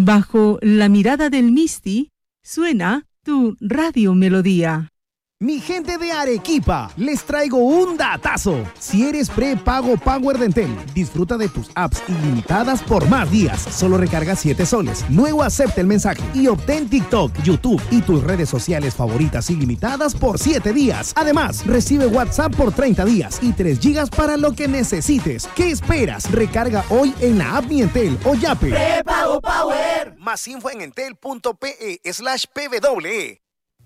Bajo la mirada del Misti, suena tu Radio Melodía. Mi gente de Arequipa, les traigo un datazo. Si eres prepago Power de Entel, disfruta de tus apps ilimitadas por más días. Solo recarga 7 soles. Luego acepta el mensaje y obtén TikTok, YouTube y tus redes sociales favoritas ilimitadas por 7 días. Además, recibe WhatsApp por 30 días y 3 gigas para lo que necesites. ¿Qué esperas? Recarga hoy en la app Mi Entel o Yape. Prepago Power. Más info en entel.pe/pwe.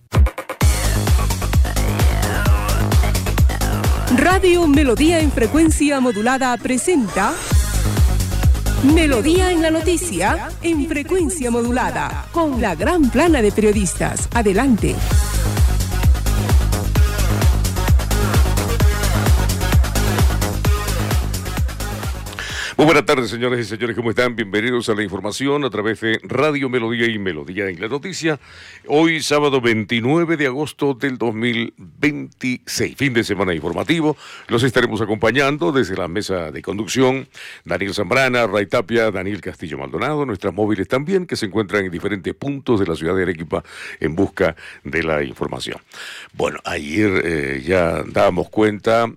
Radio Melodía en frecuencia modulada presenta Melodía en la noticia en frecuencia modulada con la gran plana de periodistas. Adelante. Muy buenas tardes, señoras y señores, ¿cómo están? Bienvenidos a la información a través de Radio Melodía y Melodía en la Noticia. Hoy, sábado 29 de agosto del 2026, fin de semana informativo. Los estaremos acompañando desde la mesa de conducción, Daniel Zambrana, Ray Tapia, Daniel Castillo Maldonado, nuestras móviles también, que se encuentran en diferentes puntos de la ciudad de Arequipa en busca de la información. Bueno, ayer ya dábamos cuenta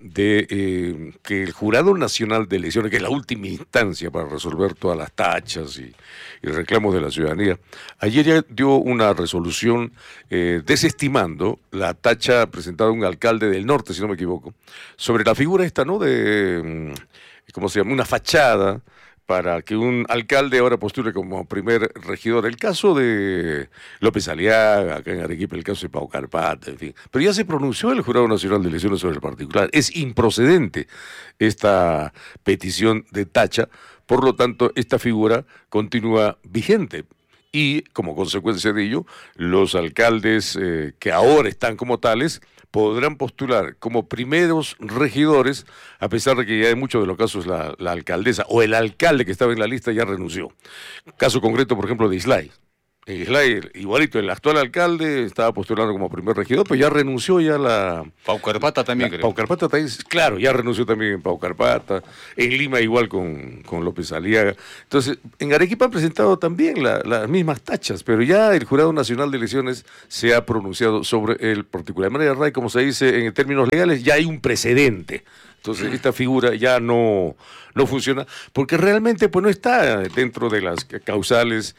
de que el Jurado Nacional de Elecciones, que es la última instancia para resolver todas las tachas y reclamos de la ciudadanía, ayer ya dio una resolución desestimando la tacha presentada a un alcalde del norte, si no me equivoco, sobre la figura esta, ¿no?, de, ¿cómo se llama?, una fachada para que un alcalde ahora postule como primer regidor. El caso de López Aliaga, acá en Arequipa, el caso de Pau Carpata, en fin. Pero ya se pronunció el Jurado Nacional de Elecciones sobre el particular. Es improcedente esta petición de tacha, por lo tanto, esta figura continúa vigente. Y, como consecuencia de ello, los alcaldes que ahora están como tales podrán postular como primeros regidores, a pesar de que ya en muchos de los casos la alcaldesa o el alcalde que estaba en la lista ya renunció. Caso concreto, por ejemplo, de Islay. En Islay, igualito, el actual alcalde estaba postulando como primer regidor, pero ya renunció ya la... Pau Carpata también, creo. Pau Carpata también, claro, ya renunció también en Pau Carpata. En Lima igual con López Aliaga. Entonces, en Arequipa han presentado también las mismas tachas, pero ya el Jurado Nacional de Elecciones se ha pronunciado sobre el particular. De manera, Ray, como se dice en términos legales, ya hay un precedente. Entonces, esta figura ya no funciona, porque realmente pues no está dentro de las causales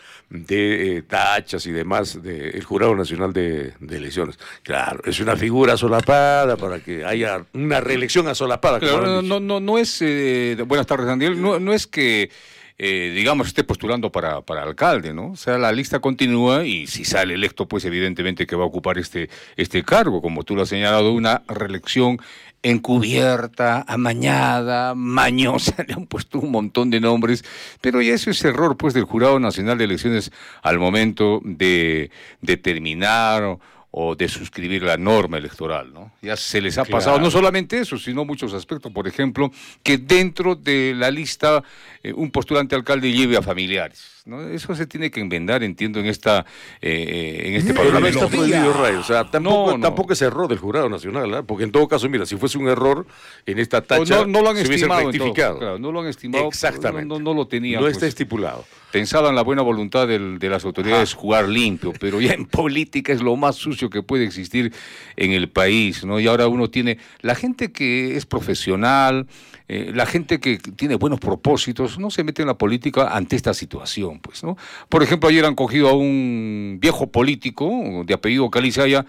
de tachas y demás del Jurado Nacional de Elecciones. Claro, es una figura solapada para que haya una reelección asolapada. Claro, no es... buenas tardes, Daniel. No es que... digamos, esté postulando para alcalde, ¿no? O sea, la lista continúa y si sale electo, pues evidentemente que va a ocupar este cargo, como tú lo has señalado, una reelección encubierta, amañada, mañosa, le han puesto un montón de nombres, pero ya eso es error, pues, del Jurado Nacional de Elecciones al momento de determinar o de suscribir la norma electoral, ¿no? Ya se les ha pasado no solamente eso, sino muchos aspectos. Por ejemplo, que dentro de la lista un postulante alcalde lleve a familiares, ¿no? Eso se tiene que enmendar, entiendo, en este Parlamento. No está prohibido, Ray. O sea, tampoco es error del Jurado Nacional, ¿eh? Porque en todo caso, mira, si fuese un error en esta tacha, no lo han se hubiese estimado, rectificado. Claro, no lo han estimado. Exactamente. No lo tenían. No pues, está estipulado. Pensaba en la buena voluntad de las autoridades jugar limpio, pero ya en política es lo más sucio que puede existir en el país, ¿no? Y ahora uno tiene la gente que es profesional, la gente que tiene buenos propósitos, no se mete en la política ante esta situación, pues, ¿no? Por ejemplo, ayer han cogido a un viejo político de apellido Calizaya,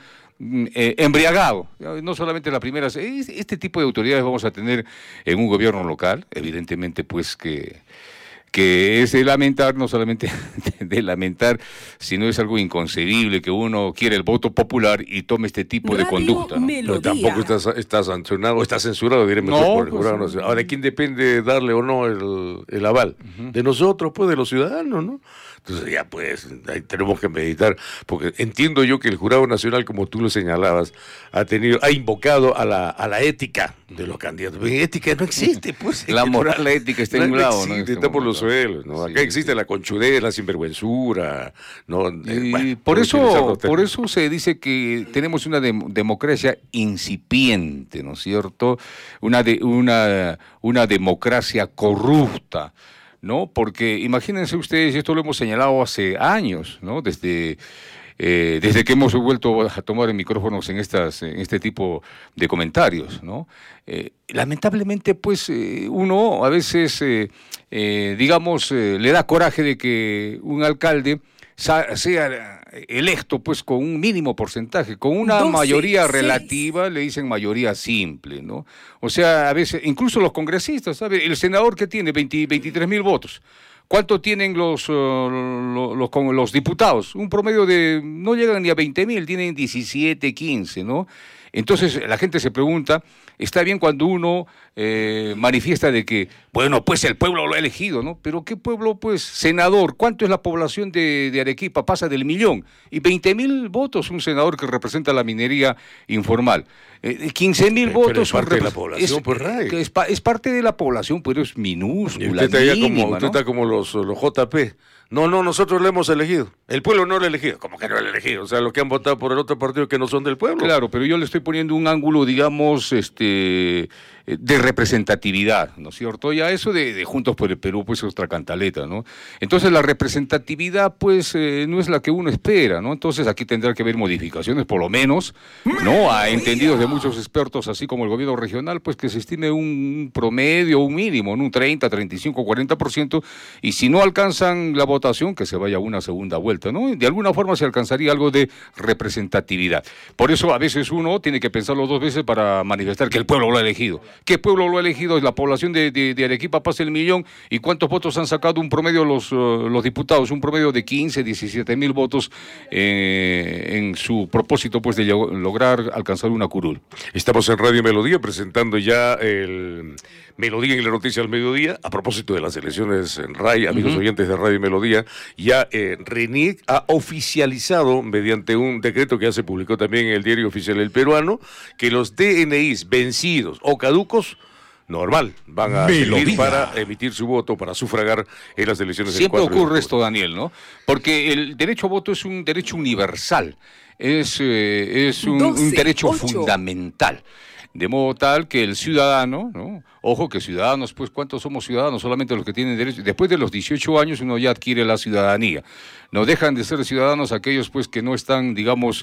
embriagado. No solamente la primera, este tipo de autoridades vamos a tener en un gobierno local, evidentemente, pues que es de lamentar, no solamente de lamentar, sino es algo inconcebible que uno quiera el voto popular y tome este tipo de conducta, ¿no? Pero tampoco está sancionado, está censurado, diremos, por el Jurado Nacional. Ahora, ¿de quién depende darle o no el aval? De nosotros, pues, de los ciudadanos, ¿no? Entonces ya pues ahí tenemos que meditar, porque entiendo yo que el Jurado Nacional, como tú lo señalabas, ha invocado a la ética de los candidatos. Pero ética no existe, pues. La moral, la ética está en un lado, ¿no? Está por los suelos, ¿no? Acá existe la conchudez, la sinvergüenzura, ¿no? Y por eso se dice que tenemos una democracia incipiente, ¿no es cierto? Una democracia corrupta. ¿no? Porque imagínense ustedes, y esto lo hemos señalado hace años, ¿no? Desde que hemos vuelto a tomar micrófonos en este tipo de comentarios, ¿no? Lamentablemente, pues, uno a veces, le da coraje de que un alcalde sea electo, pues, con un mínimo porcentaje, con una mayoría relativa, le dicen mayoría simple, ¿no? O sea, a veces, incluso los congresistas, ¿sabe? El senador que tiene 23,000 votos, ¿cuánto tienen los diputados? Un promedio de, no llegan ni a 20,000, tienen 17, 15, ¿no? Entonces la gente se pregunta, está bien cuando uno manifiesta de que, bueno, pues el pueblo lo ha elegido, ¿no? Pero ¿qué pueblo, pues, senador? ¿Cuánto es la población de Arequipa? Pasa del 1,000,000. Y 20,000 votos un senador que representa la minería informal. 15,000 votos. Pero es parte de la población, pues, Ray. Es parte de la población, pero es minúscula, usted está como los JP. No, nosotros lo hemos elegido. El pueblo no lo ha elegido. ¿Cómo que no lo ha elegido? O sea, los que han votado por el otro partido que no son del pueblo. Claro, pero yo le estoy poniendo un ángulo, digamos, de representatividad, ¿no es cierto? Ya eso de Juntos por el Perú, pues es otra cantaleta, ¿no? Entonces la representatividad, pues, no es la que uno espera, ¿no? Entonces aquí tendrá que haber modificaciones, por lo menos, ¿no? A entendidos de muchos expertos, así como el gobierno regional, pues que se estime un promedio, un mínimo, ¿no? Un 30, 35, 40%, y si no alcanzan la votación, que se vaya a una segunda vuelta, ¿no? De alguna forma se alcanzaría algo de representatividad. Por eso a veces uno tiene que pensarlo 2 veces para manifestar que el pueblo lo ha elegido. ¿Qué pueblo lo ha elegido? La población de Arequipa pasa el 1,000,000. ¿Y cuántos votos han sacado un promedio los diputados? Un promedio de 15, 17,000 votos en su propósito, pues, de lograr alcanzar una curul. Estamos en Radio Melodía presentando ya el Melodía en la Noticia al Mediodía. A propósito de las elecciones en RAI, amigos oyentes de Radio Melodía, ya RENIEC ha oficializado, mediante un decreto que ya se publicó también en el Diario Oficial El Peruano, que los DNIs vencidos o caducos normal, van a servir para emitir su voto, para sufragar en las elecciones del 4 de octubre. Siempre ocurre esto, Daniel, ¿no? Porque el derecho a voto es un derecho universal, es un derecho fundamental. De modo tal que el ciudadano, ¿no? Ojo que ciudadanos, pues, ¿cuántos somos ciudadanos? Solamente los que tienen derecho. Después de los 18 años uno ya adquiere la ciudadanía. No dejan de ser ciudadanos aquellos, pues, que no están, digamos,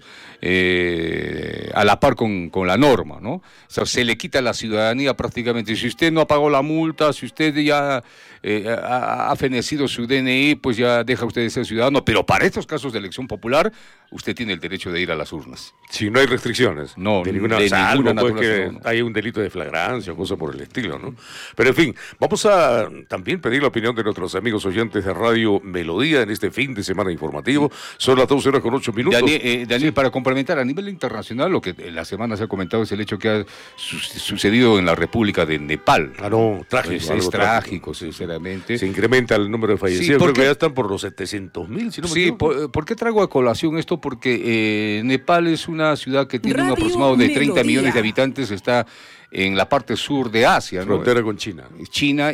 a la par con la norma, ¿no? O sea, se le quita la ciudadanía prácticamente. Si usted no ha pagado la multa, si usted ya ha fenecido su DNI, pues ya deja usted de ser ciudadano. Pero para estos casos de elección popular, usted tiene el derecho de ir a las urnas. Sí, no hay restricciones. No, de ninguna pues, que hay un delito de flagrancia o cosa por el estilo, ¿no? Pero en fin, vamos a también pedir la opinión de nuestros amigos oyentes de Radio Melodía en este fin de semana informativo. Son las 12:08. Daniel, para complementar, a nivel internacional, lo que en la semana se ha comentado es el hecho que ha sucedido en la República de Nepal. Ah, no, trágico. Es trágico, sinceramente. Se incrementa el número de fallecidos. Sí, creo que ya están por los 700,000, si no me equivoco. Sí, ¿por qué traigo a colación esto? Porque Nepal es una ciudad que tiene un aproximado de 30 millones de habitantes, está en la parte sur de Asia, ¿no? Frontera con China. China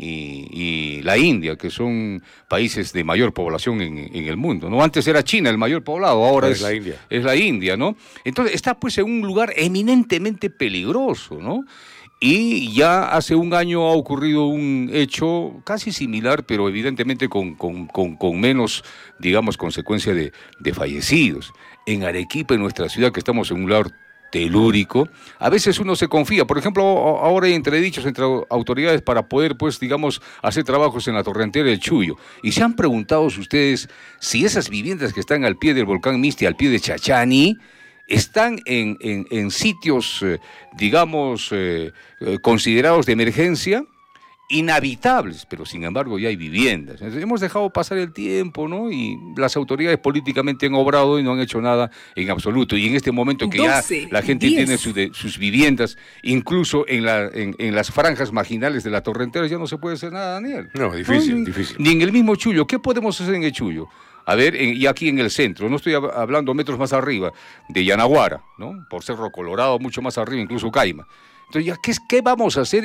y la India, que son países de mayor población en el mundo, ¿no? Antes era China el mayor poblado, ahora es la India, ¿no? Entonces está, pues, en un lugar eminentemente peligroso, ¿no? Y ya hace un año ha ocurrido un hecho casi similar, pero evidentemente con menos, digamos, consecuencia de fallecidos. En Arequipa, en nuestra ciudad, que estamos en un lugar telúrico, a veces uno se confía. Por ejemplo, ahora hay entredichos entre autoridades para poder, pues, digamos, hacer trabajos en la torrentera del Chuyo. Y se han preguntado ustedes si esas viviendas que están al pie del volcán Misti, al pie de Chachani, están en sitios, digamos, considerados de emergencia, inhabitables, pero sin embargo ya hay viviendas. Entonces, hemos dejado pasar el tiempo, ¿no? Y las autoridades políticamente han obrado y no han hecho nada en absoluto. Y en este momento que 12, ya la gente 10. Tiene sus viviendas, incluso en las franjas marginales de la torrentera, ya no se puede hacer nada, Daniel. No, difícil, difícil. Ni en el mismo Chuyo. ¿Qué podemos hacer en el Chuyo? A ver, y aquí en el centro, no estoy hablando metros más arriba, de Yanaguara, ¿no? Por Cerro Colorado, mucho más arriba, incluso Caima. Entonces, ya, ¿qué vamos a hacer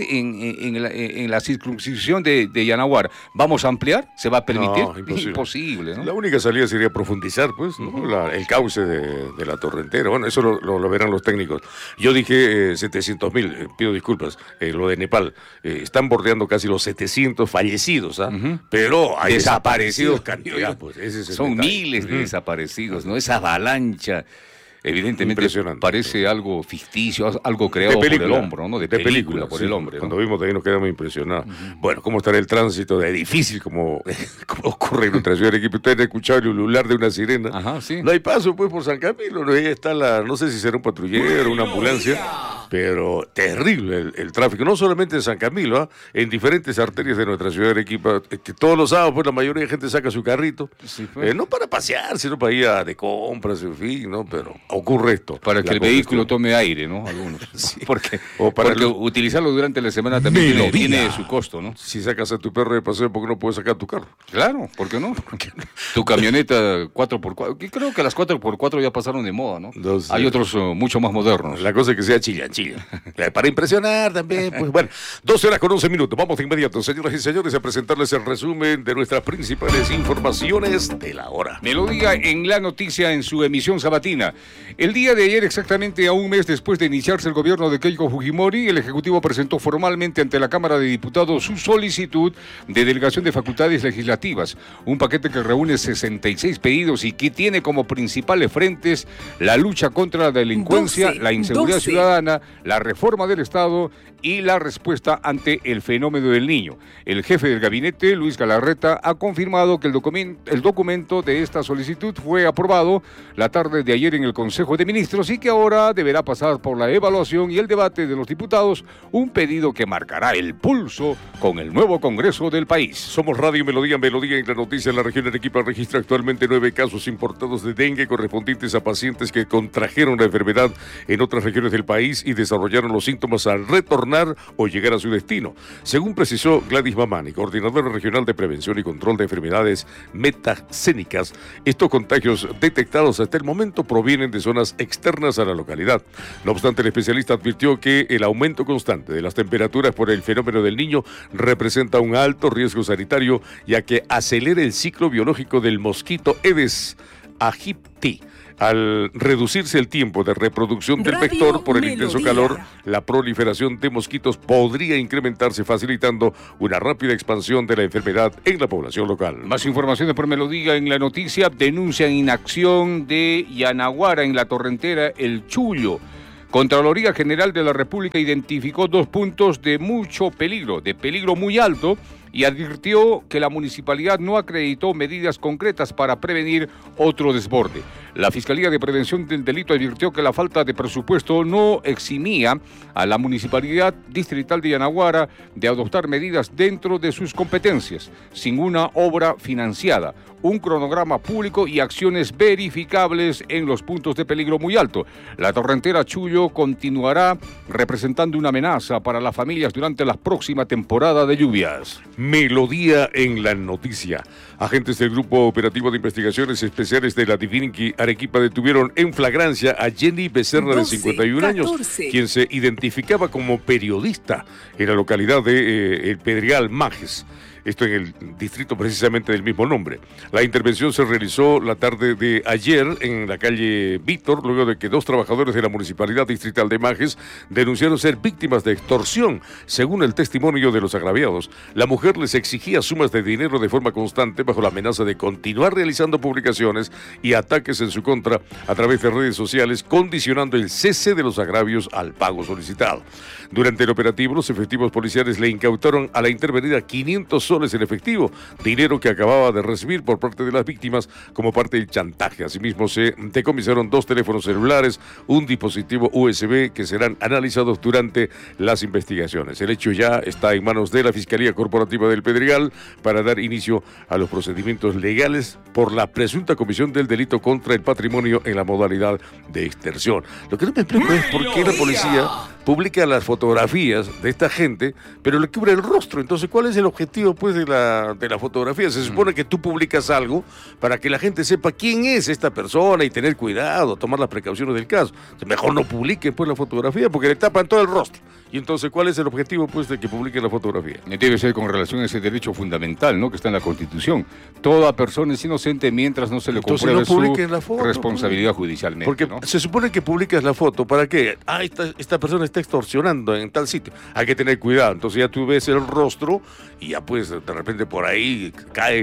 en la circunscripción de Yanaguara? ¿Vamos a ampliar? ¿Se va a permitir? No, imposible, ¿no? La única salida sería profundizar, pues, ¿no? El cauce de la torrentera. Bueno, eso lo verán los técnicos. Yo dije 700.000, pido disculpas, lo de Nepal. Están bordeando casi los 700 fallecidos, ¿ah? Pero hay desaparecidos cantidad, pues. Son miles de desaparecidos, ¿no? Esa avalancha. Evidentemente parece algo ficticio, algo creado por el hombre, ¿no? De película por el hombre, ¿no? Cuando vimos de ahí nos quedamos impresionados. Bueno, ¿cómo estará el tránsito de difícil como ocurre en nuestra ciudad de Arequipa? Ustedes han escuchado el ulular de una sirena. Ajá, sí. No hay paso, pues, por San Camilo. Ahí está no sé si será un patrullero, una ambulancia, pero terrible el tráfico. No solamente en San Camilo, en diferentes arterias de nuestra ciudad de Arequipa, que todos los sábados, pues, la mayoría de gente saca su carrito. Sí, pues. No para pasear, sino para ir de compras, en fin, ¿no? Pero ocurre esto. Para que el vehículo tome aire, ¿no? Algunos. Sí. Porque utilizarlo durante la semana también tiene su costo, ¿no? Si sacas a tu perro de paseo, ¿por qué no puedes sacar tu carro? Claro, ¿por qué no? Tu camioneta 4x4. Creo que las 4x4 ya pasaron de moda, ¿no? Hay otros mucho más modernos. La cosa es que sea chilla. Para impresionar también, pues bueno. 12 horas con 11 minutos. Vamos de inmediato, señoras y señores, a presentarles el resumen de nuestras principales informaciones de la hora. Melodía en la noticia en su emisión sabatina. El día de ayer, exactamente a un mes después de iniciarse el gobierno de Keiko Fujimori, el Ejecutivo presentó formalmente ante la Cámara de Diputados su solicitud de delegación de facultades legislativas, un paquete que reúne 66 pedidos y que tiene como principales frentes la lucha contra la delincuencia, la inseguridad ciudadana, la reforma del Estado y la respuesta ante el fenómeno del niño. El jefe del gabinete, Luis Galarreta, ha confirmado que el documento de esta solicitud fue aprobado la tarde de ayer en el Consejo de Ministros y que ahora deberá pasar por la evaluación y el debate de los diputados, un pedido que marcará el pulso con el nuevo Congreso del país. Somos Radio Melodía en la noticia. En la región de Arequipa registra actualmente 9 casos importados de dengue correspondientes a pacientes que contrajeron la enfermedad en otras regiones del país y desarrollaron los síntomas al retornar o llegar a su destino. Según precisó Gladys Mamani, coordinadora regional de prevención y control de enfermedades metagénicas, estos contagios detectados hasta el momento provienen de zonas externas a la localidad. No obstante, el especialista advirtió que el aumento constante de las temperaturas por el fenómeno del niño representa un alto riesgo sanitario, ya que acelera el ciclo biológico del mosquito Aedes aegypti. Al reducirse el tiempo de reproducción del vector por el intenso calor, la proliferación de mosquitos podría incrementarse, facilitando una rápida expansión de la enfermedad en la población local. Más informaciones por Melodía en la noticia. Denuncian inacción de Yanaguara en la torrentera El Chullo. Contraloría General de la República identificó 2 puntos de mucho peligro, de peligro muy alto, y advirtió que la municipalidad no acreditó medidas concretas para prevenir otro desborde. La Fiscalía de Prevención del Delito advirtió que la falta de presupuesto no eximía a la Municipalidad Distrital de Yanaguara de adoptar medidas dentro de sus competencias, sin una obra financiada, un cronograma público y acciones verificables en los puntos de peligro muy alto. La torrentera Chullo continuará representando una amenaza para las familias durante la próxima temporada de lluvias. Melodía en la noticia. Agentes del Grupo Operativo de Investigaciones Especiales de la Divinqui Arequipa detuvieron en flagrancia a Jenny Becerra, de 51 años, quien se identificaba como periodista en la localidad de El Pedregal, Majes. Esto en el distrito precisamente del mismo nombre. La intervención se realizó la tarde de ayer en la calle Víctor, luego de que 2 trabajadores de la Municipalidad Distrital de Majes denunciaron ser víctimas de extorsión. Según el testimonio de los agraviados, la mujer les exigía sumas de dinero de forma constante bajo la amenaza de continuar realizando publicaciones y ataques en su contra a través de redes sociales, condicionando el cese de los agravios al pago solicitado. Durante el operativo, los efectivos policiales le incautaron a la intervenida 500 soles en efectivo, dinero que acababa de recibir por parte de las víctimas como parte del chantaje. Asimismo, se decomisaron 2 teléfonos celulares, un dispositivo USB que serán analizados durante las investigaciones. El hecho ya está en manos de la Fiscalía Corporativa del Pedregal para dar inicio a los procedimientos legales por la presunta comisión del delito contra el patrimonio en la modalidad de extorsión. Lo que no me explico es por qué la policía publica las fotografías de esta gente, pero le cubre el rostro. Entonces, ¿cuál es el objetivo, pues, de la fotografía? Se supone que tú publicas algo para que la gente sepa quién es esta persona y tener cuidado, tomar las precauciones del caso. Entonces, mejor no publiquen, pues, la fotografía, porque le tapan todo el rostro. Y entonces, ¿cuál es el objetivo, pues, de que publiquen la fotografía? Debe ser con relación a ese derecho fundamental, ¿no?, que está en la Constitución. Toda persona es inocente mientras no se le compruebe no publiquen la foto, responsabilidad judicialmente. Porque ¿no? se supone que publicas la foto, ¿para qué? Esta persona está extorsionando en tal sitio. Hay que tener cuidado. Entonces ya tú ves el rostro y ya pues de repente por ahí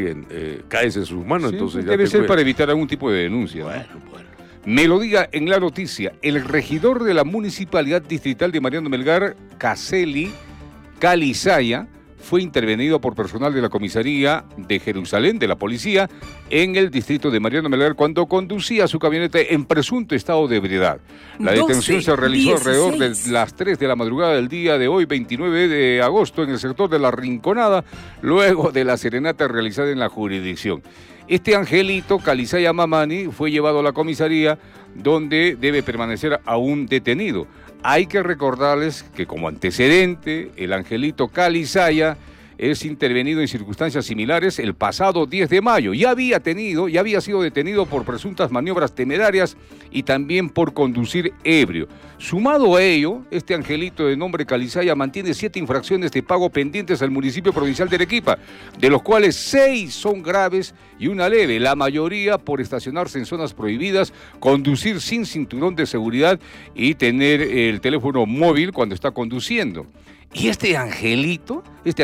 caes en sus manos. Sí, entonces ya debe ser puede... para evitar algún tipo de denuncia. Bueno. Me lo diga en la noticia, el regidor de la Municipalidad Distrital de Mariano Melgar, Caseli Calizaya, fue intervenido por personal de la comisaría de Jerusalén, de la policía, en el distrito de Mariano Melgar cuando conducía su camioneta en presunto estado de ebriedad. La detención se realizó alrededor de las 3 de la madrugada del día de hoy, 29 de agosto, en el sector de La Rinconada, luego de la serenata realizada en la jurisdicción. Este angelito, Calizaya Mamani, fue llevado a la comisaría donde debe permanecer aún detenido. Hay que recordarles que como antecedente, el angelito Calizaya es intervenido en circunstancias similares el pasado 10 de mayo. Ya había sido detenido por presuntas maniobras temerarias y también por conducir ebrio. Sumado a ello, este angelito de nombre Calizaya mantiene 7 infracciones de pago pendientes al municipio provincial de Arequipa, de los cuales 6 son graves y una leve, la mayoría por estacionarse en zonas prohibidas, conducir sin cinturón de seguridad y tener el teléfono móvil cuando está conduciendo. Y este angelito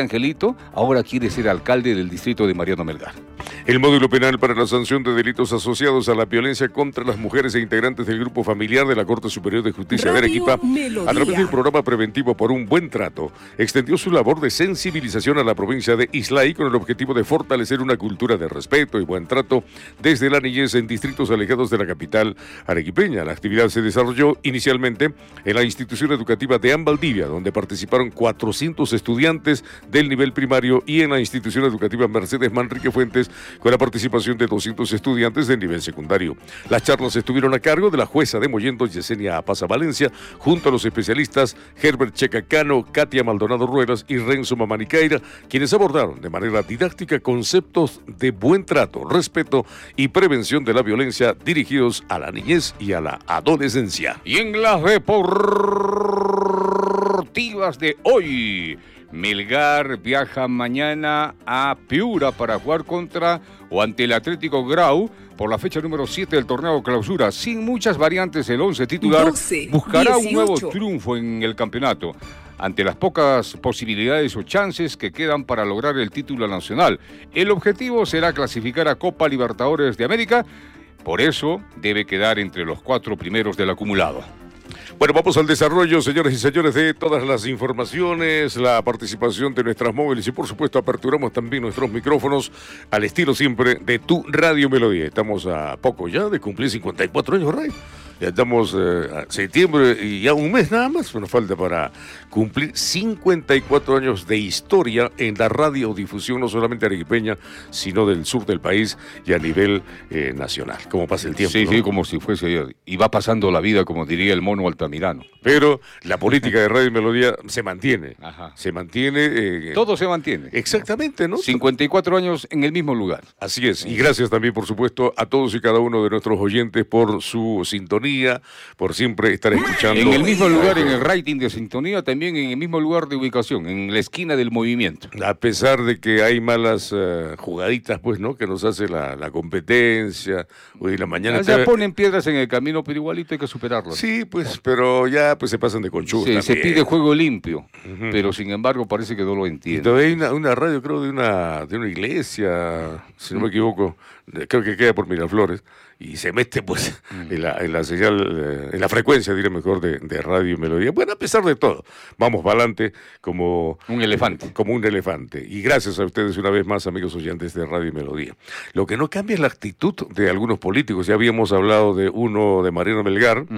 ahora quiere ser alcalde del distrito de Mariano Melgar. El módulo penal para la sanción de delitos asociados a la violencia contra las mujeres e integrantes del grupo familiar de la Corte Superior de Justicia de Arequipa, a través del programa preventivo por un buen trato, extendió su labor de sensibilización a la provincia de Islay con el objetivo de fortalecer una cultura de respeto y buen trato desde la niñez en distritos alejados de la capital arequipeña. La actividad se desarrolló inicialmente en la institución educativa de Valdivia, donde participaron 400 estudiantes del nivel primario, y en la institución educativa Mercedes Manrique Fuentes, con la participación de 200 estudiantes del nivel secundario. Las charlas estuvieron a cargo de la jueza de Mollendo, Yesenia Apaza Valencia, junto a los especialistas Herbert Checacano, Katia Maldonado Ruedas y Renzo Mamanicaira, quienes abordaron de manera didáctica conceptos de buen trato, respeto y prevención de la violencia dirigidos a la niñez y a la adolescencia. Y en las deportivas de hoy, Melgar viaja mañana a Piura para jugar ante el Atlético Grau por la fecha número 7 del torneo clausura. Sin muchas variantes, el 11 titular buscará un nuevo triunfo en el campeonato, ante las pocas posibilidades o chances que quedan para lograr el título nacional. El objetivo será clasificar a Copa Libertadores de América, por eso debe quedar entre los 4 primeros del acumulado. Bueno, vamos al desarrollo, señores y señores, de todas las informaciones, la participación de nuestras móviles y, por supuesto, aperturamos también nuestros micrófonos al estilo siempre de tu Radio Melodía. Estamos a poco ya de cumplir 54 años, Ray. Ya estamos a septiembre y ya un mes nada más nos falta para cumplir 54 años de historia en la radiodifusión, no solamente arequipeña, sino del sur del país y a nivel nacional. ¿Cómo pasa el tiempo? Sí, ¿no? sí, como si fuese ayer. Y va pasando la vida, como diría el mono Altamirano. Pero la política de Radio y Melodía se mantiene. Ajá. Se mantiene. Todo se mantiene. Exactamente, ¿no? 54 años en el mismo lugar. Así es. Y gracias también, por supuesto, a todos y cada uno de nuestros oyentes por su sintonía, por siempre estar escuchando. En el mismo lugar, en el rating de sintonía, también en el mismo lugar de ubicación, en la esquina del movimiento. A pesar de que hay malas jugaditas, pues, ¿no?, que nos hace la competencia. Hoy la mañana. Ya ponen piedras en el camino, pero igualito hay que superarlo. Sí, pues, pero ya pues se pasan de conchuda. Sí, se pide juego limpio, pero sin embargo parece que no lo entiende. Y todavía hay una radio, creo, de una iglesia, si no me equivoco, creo que queda por Miraflores, y se mete pues en la señal, en la frecuencia, diré mejor, de Radio y Melodía. Bueno, a pesar de todo, vamos para adelante como un elefante. Como un elefante. Y gracias a ustedes una vez más, amigos oyentes de Radio y Melodía. Lo que no cambia es la actitud de algunos políticos. Ya habíamos hablado de uno de Mariano Melgar,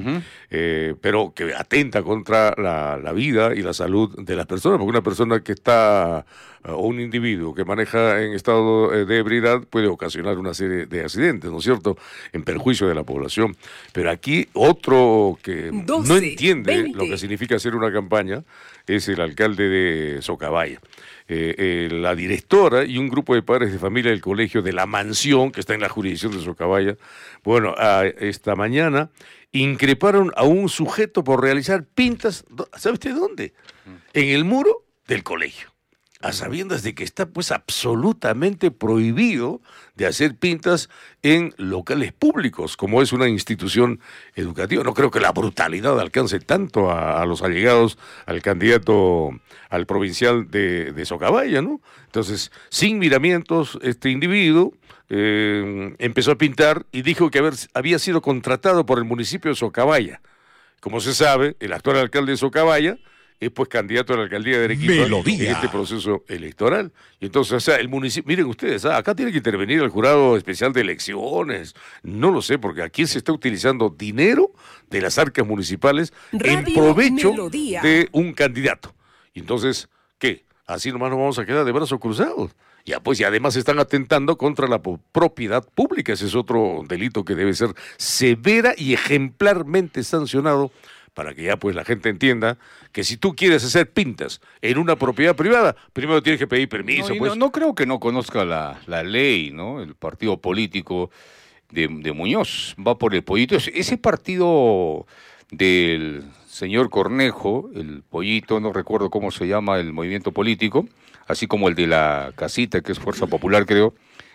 pero que atenta contra la vida y la salud de las personas, porque una persona que está o un individuo que maneja en estado de ebriedad puede ocasionar una serie de accidentes, ¿no es cierto?, en perjuicio de la población. Pero aquí otro que 12, no entiende 20. lo que significa hacer una campaña es el alcalde de Socabaya. La directora y un grupo de padres de familia del colegio de La Mansión, que está en la jurisdicción de Socabaya, bueno, esta mañana increparon a un sujeto por realizar pintas, ¿sabe usted dónde? En el muro del colegio, a sabiendas de que está pues absolutamente prohibido de hacer pintas en locales públicos, como es una institución educativa. No creo que la brutalidad alcance tanto a los allegados al candidato al provincial de Socabaya, ¿no? Entonces, sin miramientos, este individuo empezó a pintar y dijo que había sido contratado por el municipio de Socabaya. Como se sabe, el actual alcalde de Socabaya es pues candidato a la alcaldía de Arequipa en este proceso electoral. Y entonces, o sea, el municipio, miren ustedes, acá tiene que intervenir el jurado especial de elecciones, no lo sé, porque aquí se está utilizando dinero de las arcas municipales en provecho de un candidato. Y entonces, ¿qué? Así nomás nos vamos a quedar de brazos cruzados. Ya, pues, y además están atentando contra la propiedad pública. Ese es otro delito que debe ser severa y ejemplarmente sancionado, para que ya pues la gente entienda que si tú quieres hacer pintas en una propiedad privada, primero tienes que pedir permiso. No creo que no conozca la ley, ¿no? El partido político de Muñoz va por el Pollito. Ese partido del señor Cornejo, el Pollito, no recuerdo cómo se llama el movimiento político, así como el de la Casita, que es Fuerza Popular, creo,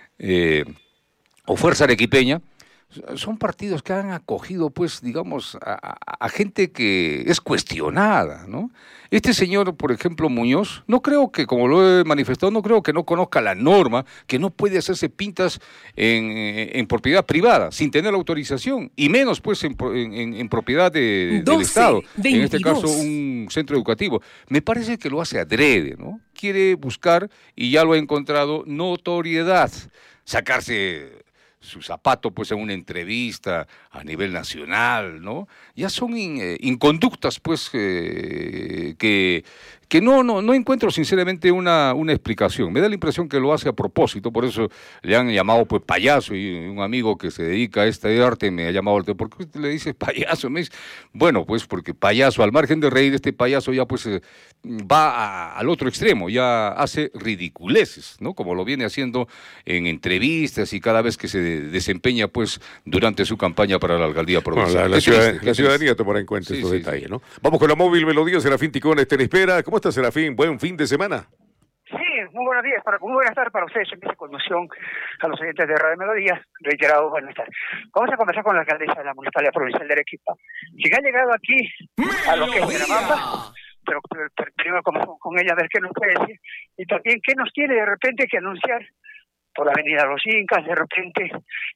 o Fuerza Arequipeña. Son partidos que han acogido, pues, digamos, a gente que es cuestionada, ¿no? Este señor, por ejemplo, Muñoz, no creo que, como lo he manifestado, no creo que no conozca la norma, que no puede hacerse pintas en propiedad privada, sin tener autorización, y menos, pues, en propiedad del Estado, 22. en este caso, un centro educativo. Me parece que lo hace adrede, ¿no? Quiere buscar, y ya lo ha encontrado, notoriedad, sacarse su zapato pues en una entrevista a nivel nacional, ¿no? Ya son inconductas pues que no encuentro sinceramente una explicación. Me da la impresión que lo hace a propósito, por eso le han llamado pues payaso, y un amigo que se dedica a este arte me ha llamado, ¿por qué usted le dice payaso? Me dice, bueno, pues porque payaso, al margen de reír, este payaso ya pues va al otro extremo, ya hace ridiculeces, ¿no? Como lo viene haciendo en entrevistas y cada vez que se desempeña pues durante su campaña para la alcaldía provincial. Bueno, la ciudadanía tomará en cuenta estos detalles, ¿no? Vamos con la móvil melodía. Serafín Ticón está en espera. ¿Cómo está, Serafín? Buen fin de semana. Sí, muy buenos días, muy buenas tardes para ustedes. Empieza conmoción a los oyentes de Radio Melodía. Reiterado, buenas tardes. Vamos a conversar con la alcaldesa de la Municipalidad Provincial de Arequipa, quien ha llegado aquí a lo que es Mirabamba, pero primero con ella a ver qué nos puede decir, y también qué nos tiene de repente que anunciar por la avenida Los Incas, de repente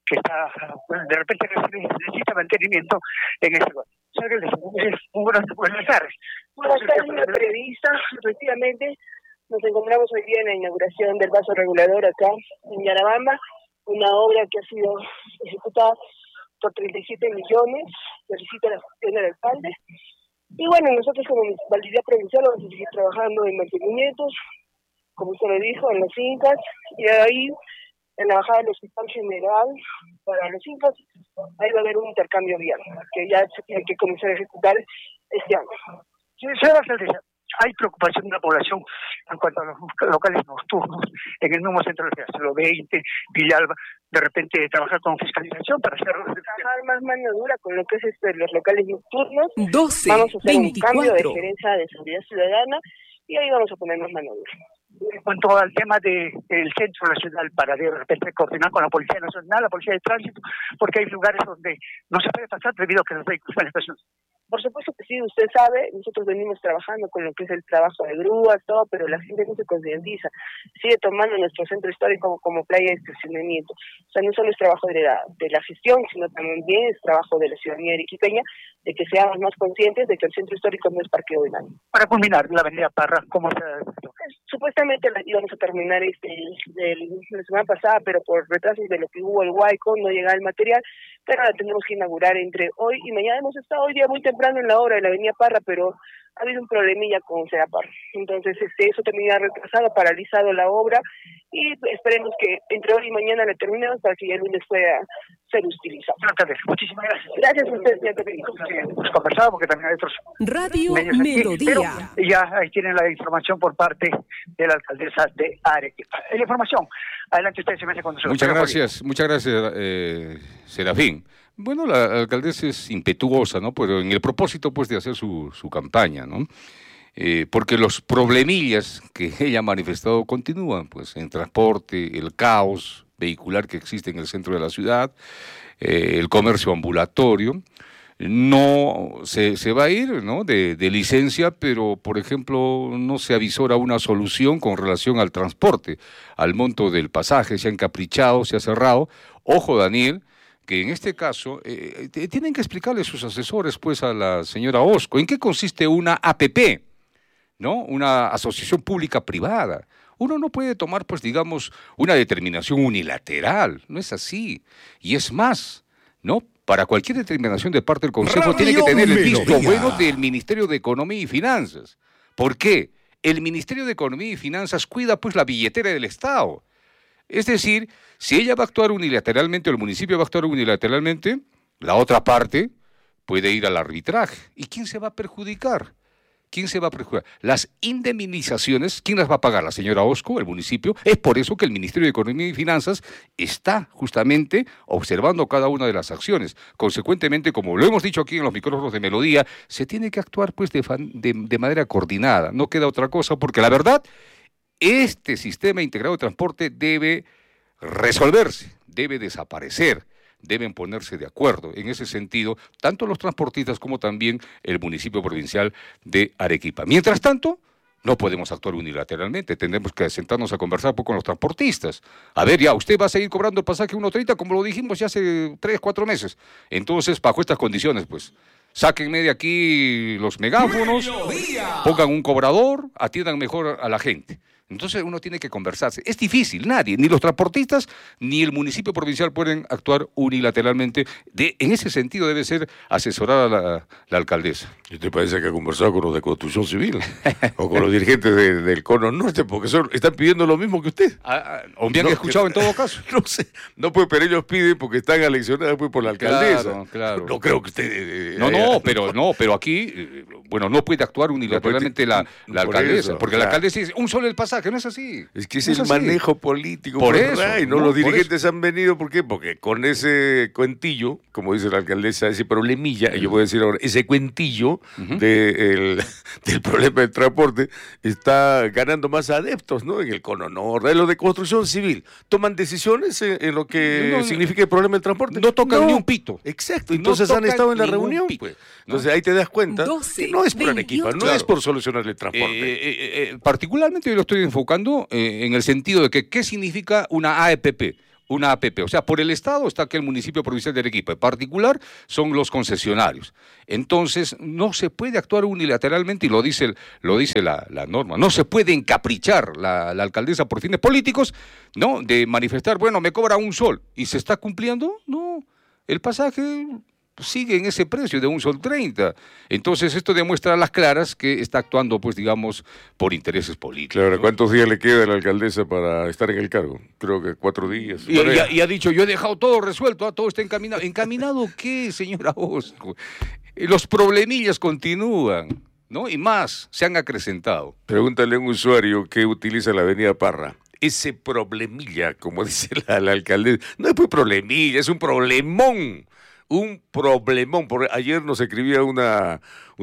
necesita mantenimiento en este lugar. Muy buenas tardes. Buenas tardes, señor periodista. Efectivamente, nos encontramos hoy día en la inauguración del vaso regulador acá en Yarabamba, una obra que ha sido ejecutada por 37 millones, solicita la gestión del alcalde. Y bueno, nosotros como municipalidad provincial vamos a seguir trabajando en mantenimientos, como usted lo dijo, en los Incas, y ahí en la bajada del Hospital General para los Incas, ahí va a haber un intercambio vial, que ya se tiene que comenzar a ejecutar este año. Sí, señora alcaldesa, hay preocupación de la población en cuanto a los locales nocturnos en el mismo centro de la ciudad, siglo XX, Villalba, de repente trabajar con fiscalización para hacer... Trabajar más mano dura con lo que es los locales nocturnos. 12, vamos a hacer 24. Un cambio de gerencia de seguridad ciudadana y ahí vamos a poner más mano dura. En cuanto al tema del centro nacional, para de repente coordinar con la Policía Nacional, la Policía de Tránsito, porque hay lugares donde no se puede pasar debido a que los vehículos van a estación. Por supuesto que sí, usted sabe, nosotros venimos trabajando con lo que es el trabajo de grúas, todo, pero la gente no se concientiza. Sigue tomando nuestro centro histórico como playa de estacionamiento. O sea, no solo es trabajo de la gestión, sino también es trabajo de la ciudadanía arequipeña, de que seamos más conscientes de que el centro histórico no es parqueo del año. Para culminar, la avenida Parra, ¿cómo se...? Supuestamente la íbamos a terminar la semana pasada, pero por retrasos de lo que hubo el Huayco no llegaba el material, pero la tenemos que inaugurar entre hoy y mañana. Hemos estado hoy día muy temprano en la obra de la avenida Parra, pero ha habido un problemilla con Sedapar. Entonces eso termina retrasado, paralizado la obra, y esperemos que entre hoy y mañana la terminemos para que ya el lunes pueda ser utilizado. Buenas tardes, muchísimas gracias. Gracias a ustedes, señor Federico. Hemos conversado porque también hay otros Radio medios aquí, Melodía. pero ya ahí tienen la información por parte de la alcaldesa de Arequipa. La información, adelante usted, se me hace conductor. Muchas gracias, Serafín. Bueno, la alcaldesa es impetuosa, ¿no? Pero en el propósito, pues, de hacer su campaña, ¿no? Porque los problemillas que ella ha manifestado continúan, pues, en transporte, el caos vehicular que existe en el centro de la ciudad, el comercio ambulatorio. No se va a ir, ¿no?, de licencia, pero, por ejemplo, no se avisora una solución con relación al transporte, al monto del pasaje, se ha encaprichado, se ha cerrado. Ojo, Daniel, que en este caso tienen que explicarle sus asesores, pues, a la señora Osco, ¿en qué consiste una APP? ¿No? Una asociación pública privada. Uno no puede tomar, pues, digamos, una determinación unilateral, no es así. Y es más, ¿no? Para cualquier determinación de parte del Consejo tiene que tener el visto bueno del Ministerio de Economía y Finanzas. ¿Por qué? El Ministerio de Economía y Finanzas cuida, pues, la billetera del Estado. Es decir, si ella va a actuar unilateralmente o el municipio va a actuar unilateralmente, la otra parte puede ir al arbitraje. ¿Y quién se va a perjudicar? ¿Quién se va a perjudicar? Las indemnizaciones, ¿quién las va a pagar? La señora Osco, el municipio. Es por eso que el Ministerio de Economía y Finanzas está justamente observando cada una de las acciones. Consecuentemente, como lo hemos dicho aquí en los micrófonos de Melodía, se tiene que actuar, pues, de manera coordinada. No queda otra cosa, porque la verdad, este sistema integrado de transporte debe resolverse, debe desaparecer. Deben ponerse de acuerdo en ese sentido, tanto los transportistas como también el municipio provincial de Arequipa. Mientras tanto, no podemos actuar unilateralmente, tendremos que sentarnos a conversar con los transportistas. A ver, ya, usted va a seguir cobrando el pasaje 1.30, como lo dijimos ya hace 3, 4 meses. Entonces, bajo estas condiciones, pues, sáquenme de aquí los megáfonos, pongan un cobrador, atiendan mejor a la gente. Entonces uno tiene que conversarse. Es difícil, nadie, ni los transportistas, ni el municipio provincial pueden actuar unilateralmente. En ese sentido debe ser asesorada la alcaldesa. ¿Y te parece que ha conversado con los de Construcción Civil? ¿O con los dirigentes del Cono Norte? Porque están pidiendo lo mismo que usted. ¿O bien escuchado en todo caso? No sé, no, pues, pero ellos piden porque están aleccionados, pues, por la alcaldesa. Claro. No creo que usted... pero aquí, bueno, no puede actuar unilateralmente la alcaldesa, eso, porque la alcaldesa dice, un solo el pasaje, no es así. Es que es el manejo político. Por eso. Los dirigentes han venido, ¿por qué? Porque con ese cuentillo, como dice la alcaldesa, ese problemilla, yo voy a decir ahora, ese cuentillo del problema del transporte, está ganando más adeptos, ¿no? En el Cono Norte, en lo de Construcción Civil. ¿Toman decisiones en lo que significa el problema del transporte? No tocan ni un pito. Exacto, entonces han estado en la reunión. Pues. Entonces ahí te das cuenta que no es por Arequipa, no es por solucionar el transporte. Particularmente yo lo estoy enfocando en el sentido de que ¿qué significa una APP? Una APP, o sea, por el Estado está aquí el municipio provincial de Arequipa, en particular son los concesionarios. Entonces, no se puede actuar unilateralmente, y lo dice la norma, no se puede encaprichar la alcaldesa por fines políticos, ¿no? De manifestar, bueno, me cobra un sol, ¿y se está cumpliendo? No, el pasaje sigue en ese precio de 1.30 sol. Entonces esto demuestra a las claras que está actuando, pues, digamos, por intereses políticos. Claro, ¿cuántos días le queda a la alcaldesa para estar en el cargo? Creo que 4 días. Y ha dicho, yo he dejado todo resuelto, todo está encaminado. ¿Encaminado qué, señora Osco? Los problemillas continúan, ¿no? Y más, se han acrecentado. Pregúntale a un usuario que utiliza la avenida Parra. Ese problemilla, como dice la alcaldesa, no es pues problemilla, es un problemón. Un problemón. Ayer nos escribía una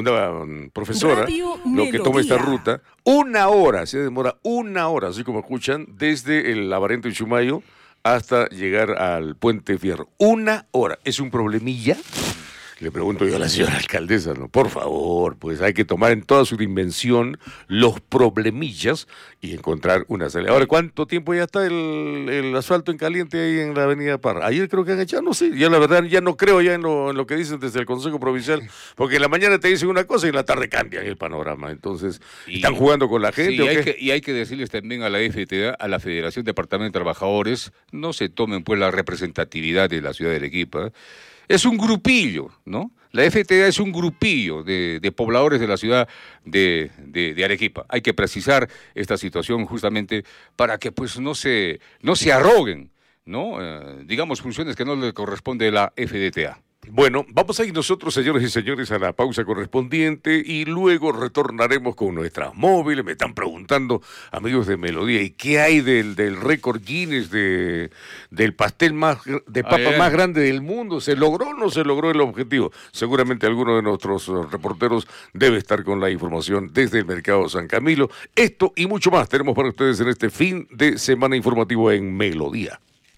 profesora lo que toma esta ruta. 1 hora, se demora 1 hora, así como escuchan, desde el Labarento y Chumayo hasta llegar al Puente Fierro. 1 hora. ¿Es un problemilla? Le pregunto yo a la señora alcaldesa, ¿no? Por favor, pues hay que tomar en toda su dimensión los problemillas y encontrar una salida. Ahora, ¿cuánto tiempo ya está el asfalto en caliente ahí en la avenida Parra? Ayer creo que han echado, no sé, ya la verdad ya no creo ya en lo que dicen desde el Consejo Provincial, porque en la mañana te dicen una cosa y en la tarde cambian el panorama. Entonces, ¿están jugando con la gente? Sí, y hay que decirles también a la FTA, a la Federación Departamental de Trabajadores, no se tomen pues la representatividad de la ciudad de Arequipa. Es un grupillo, ¿no? La FTA es un grupillo de pobladores de la ciudad de Arequipa. Hay que precisar esta situación justamente para que pues no se arroguen, ¿no? Digamos, funciones que no le corresponde a la FDTA. Bueno, vamos a ir nosotros, señores y señores, a la pausa correspondiente y luego retornaremos con nuestras móviles. Me están preguntando, amigos de Melodía, ¿y qué hay del récord Guinness del pastel de papa más grande del mundo? ¿Se logró o no se logró el objetivo? Seguramente alguno de nuestros reporteros debe estar con la información desde el Mercado San Camilo. Esto y mucho más tenemos para ustedes en este fin de semana informativo en Melodía.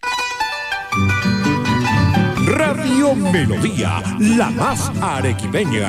Radio Melodía, la más arequipeña.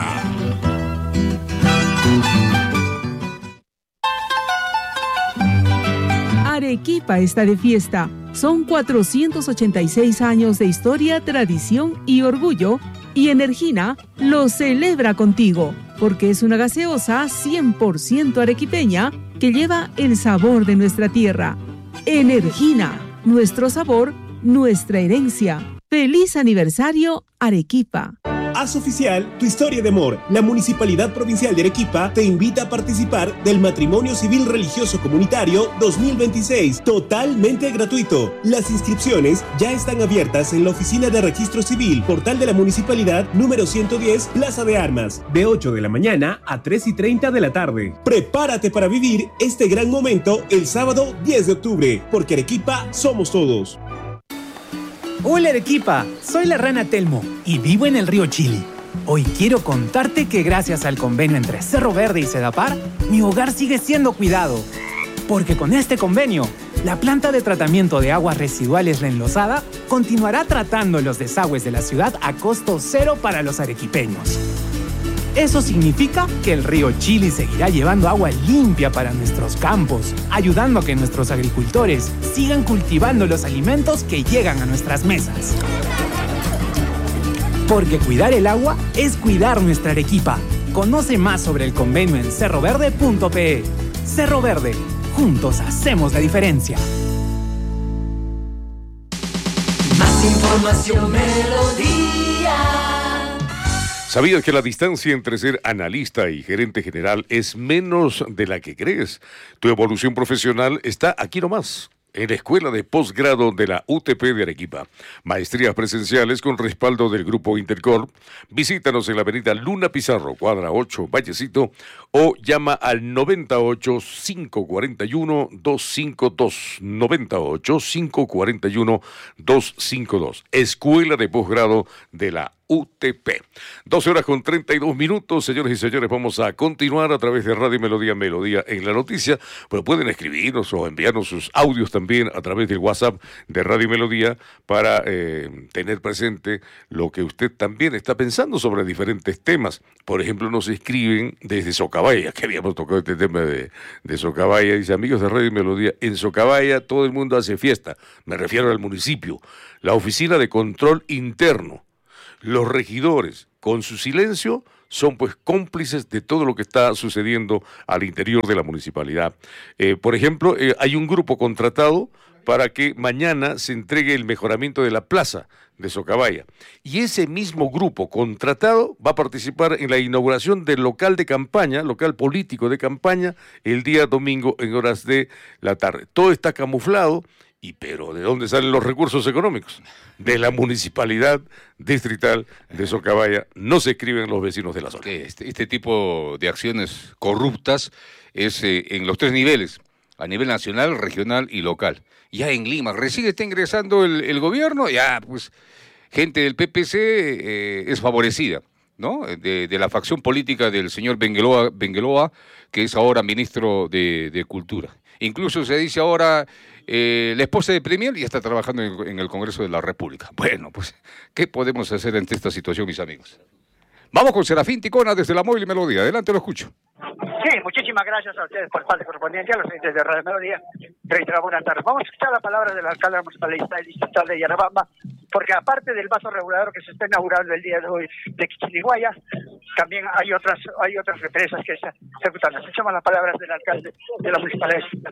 Arequipa está de fiesta. Son 486 años de historia, tradición y orgullo. Y Energina lo celebra contigo, porque es una gaseosa 100% arequipeña que lleva el sabor de nuestra tierra. Energina, nuestro sabor, nuestra herencia. ¡Feliz aniversario, Arequipa! Haz oficial tu historia de amor. La Municipalidad Provincial de Arequipa te invita a participar del Matrimonio Civil Religioso Comunitario 2026, totalmente gratuito. Las inscripciones ya están abiertas en la Oficina de Registro Civil, Portal de la Municipalidad, número 110, Plaza de Armas, de 8 de la mañana a 3:30 de la tarde. Prepárate para vivir este gran momento el sábado 10 de octubre, porque Arequipa somos todos. Hola Arequipa, soy la rana Telmo y vivo en el río Chili. Hoy quiero contarte que gracias al convenio entre Cerro Verde y Sedapar, mi hogar sigue siendo cuidado. Porque con este convenio, la planta de tratamiento de aguas residuales La Enlosada continuará tratando los desagües de la ciudad a costo cero para los arequipeños. Eso significa que el río Chili seguirá llevando agua limpia para nuestros campos, ayudando a que nuestros agricultores sigan cultivando los alimentos que llegan a nuestras mesas. Porque cuidar el agua es cuidar nuestra Arequipa. Conoce más sobre el convenio en cerroverde.pe. Cerro Verde, juntos hacemos la diferencia. Más información, Melodía. ¿Sabías que la distancia entre ser analista y gerente general es menos de la que crees? Tu evolución profesional está aquí nomás, en la Escuela de Posgrado de la UTP de Arequipa. Maestrías presenciales con respaldo del Grupo Intercorp. Visítanos en la avenida Luna Pizarro, cuadra 8, Vallecito, o llama al 98-541-252. 98-541-252. Escuela de Posgrado de la UTP. 12 horas con 32 minutos, señores y señores, vamos a continuar a través de Radio Melodía, Melodía en la Noticia, pero pueden escribirnos o enviarnos sus audios también a través del WhatsApp de Radio Melodía para tener presente lo que usted también está pensando sobre diferentes temas. Por ejemplo, nos escriben desde Socabaya, que habíamos tocado este tema de Socabaya, dice: amigos de Radio Melodía, en Socabaya todo el mundo hace fiesta, me refiero al municipio, la oficina de control interno. Los regidores, con su silencio, son pues cómplices de todo lo que está sucediendo al interior de la municipalidad. Por ejemplo, hay un grupo contratado para que mañana se entregue el mejoramiento de la plaza de Socabaya. Y ese mismo grupo contratado va a participar en la inauguración del local de campaña, local político de campaña, el día domingo en horas de la tarde. Todo está camuflado. Pero ¿de dónde salen los recursos económicos? De la municipalidad distrital de Socabaya. No se escriben los vecinos de la zona. Este tipo de acciones corruptas es en los tres niveles, a nivel nacional, regional y local. Ya en Lima, recién está ingresando el gobierno, ya pues gente del PPC es favorecida, ¿no? De la facción política del señor Bengueloa, que es ahora ministro de Cultura. Incluso se dice ahora, la esposa de Premier ya está trabajando en el Congreso de la República. Bueno, pues, ¿qué podemos hacer ante esta situación, mis amigos? Vamos con Serafín Ticona desde la Móvil Melodía. Adelante, lo escucho. Sí, muchísimas gracias a ustedes por parte correspondiente, a los oyentes de Radio Melodía. Reitero, buenas tardes. Vamos a escuchar la palabra del alcalde de la Municipalidad Distrital de Yarabamba, porque aparte del vaso regulador que se está inaugurando el día de hoy de Quichiliguaya, también hay otras represas que se están ejecutando. Escuchamos las palabras del alcalde de la Municipalidad Distrital.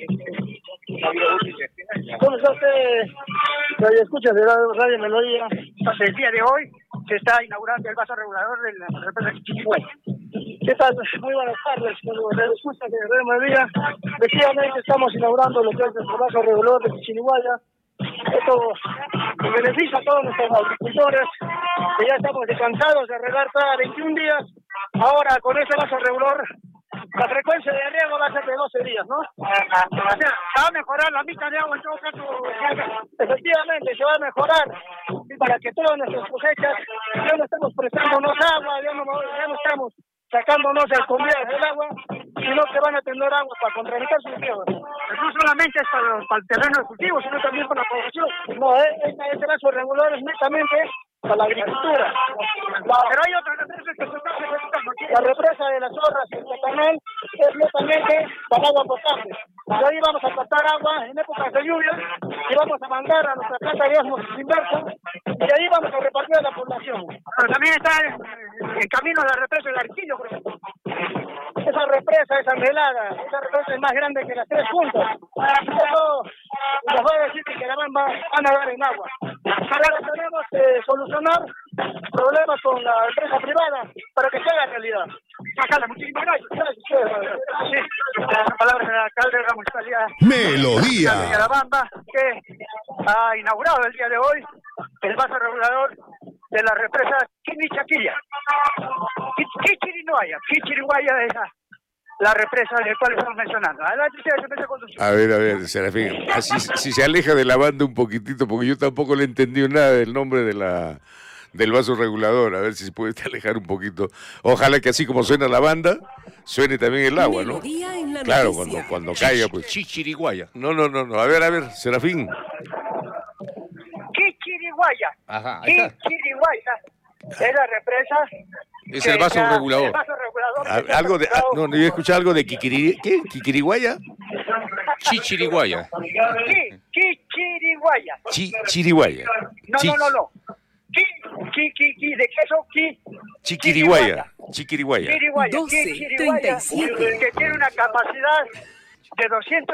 ¿Cómo está usted? Radio escucha de Radio Melodía. Entonces, el día de hoy se está inaugurando el vaso regulador de la represa de Quichiliguaya. ¿Qué tal? Muy buenas tardes. Radio escucha de Radio Melodía. Efectivamente estamos inaugurando lo que es el vaso regulador de Quichiliguaya. Esto beneficia a todos nuestros agricultores, que ya estamos descansados de regar cada 21 días. Ahora, con este vaso regulador, la frecuencia de riego va a ser de 12 días, ¿no? O sea, va a mejorar la mitad de agua en todo caso. Efectivamente, se va a mejorar para que todas nuestras cosechas ya no estemos prestándonos agua, ya no estamos sacándonos el comidas del agua, sino que van a tener agua para contrarrestar sus riegos. No solamente es para el terreno de cultivo, sino también para la población. No, este vaso regulador es netamente para la agricultura. Pero hay otras represas que se están ejecutando. La represa de las Zorras y el Tatanal es netamente para agua potable. De ahí vamos a captar agua en épocas de lluvia y vamos a mandar a nuestra planta de osmosis inversa y ahí vamos a repartir a la población. Pero también está en camino la represa del Arquillo, por ejemplo. Esa represa es anhelada, esa represa es más grande que las tres juntas. Eso les voy a decir que Yarabamba va a nadar en agua. Ahora tenemos que solucionar problemas con la empresa privada para que se haga realidad. Alcalde, muchísimas gracias. Sí, las palabras del alcalde de la Municipalidad Melodía de Yarabamba, que ha inaugurado el día de hoy el vaso regulador de la represa Quinichaquilla. Quichiriguaya es la represa del cual estamos mencionando. Adelante, ustedes, a ver, Serafín, si se aleja de la banda un poquitito, porque yo tampoco le entendí nada del nombre del vaso regulador, a ver si se puede alejar un poquito. Ojalá que así como suena la banda, suene también el agua, ¿no? Claro, cuando caiga, pues. Chichiriguaya. No, a ver, Serafín. Quichiriguaya. Ajá, Quichiriguaya es la represa. Es el vaso regulador. El vaso regulador. Algo de, no, yo escuché algo de Quiquiriguaya. Chichiriguaya. Quichiriguaya. Chiriguaya. No. ¿De queso? Chiquiriguaya. 12:37. Que tiene una capacidad de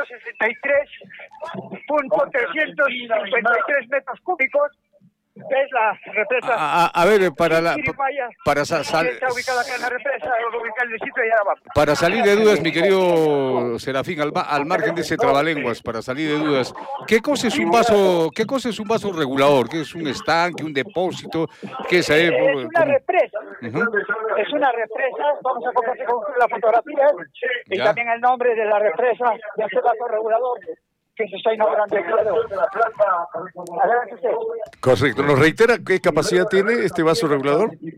263.353 metros cúbicos. Es la represa. A ver, para está ubicada acá en la represa, ubicada en el distrito de Yarabamba. Para salir de dudas, mi querido Serafín, al margen de ese trabalenguas, para salir de dudas, ¿qué cosa es un vaso regulador? ¿Qué es un estanque, un depósito? ¿Qué es ahí? Es una represa. Es una represa. Vamos a compartir con la fotografía y también el nombre de la represa de este vaso regulador que se está inaugurando el día de hoy. Adelante usted. Correcto. ¿Nos reitera qué capacidad tiene este vaso regulador? Sí,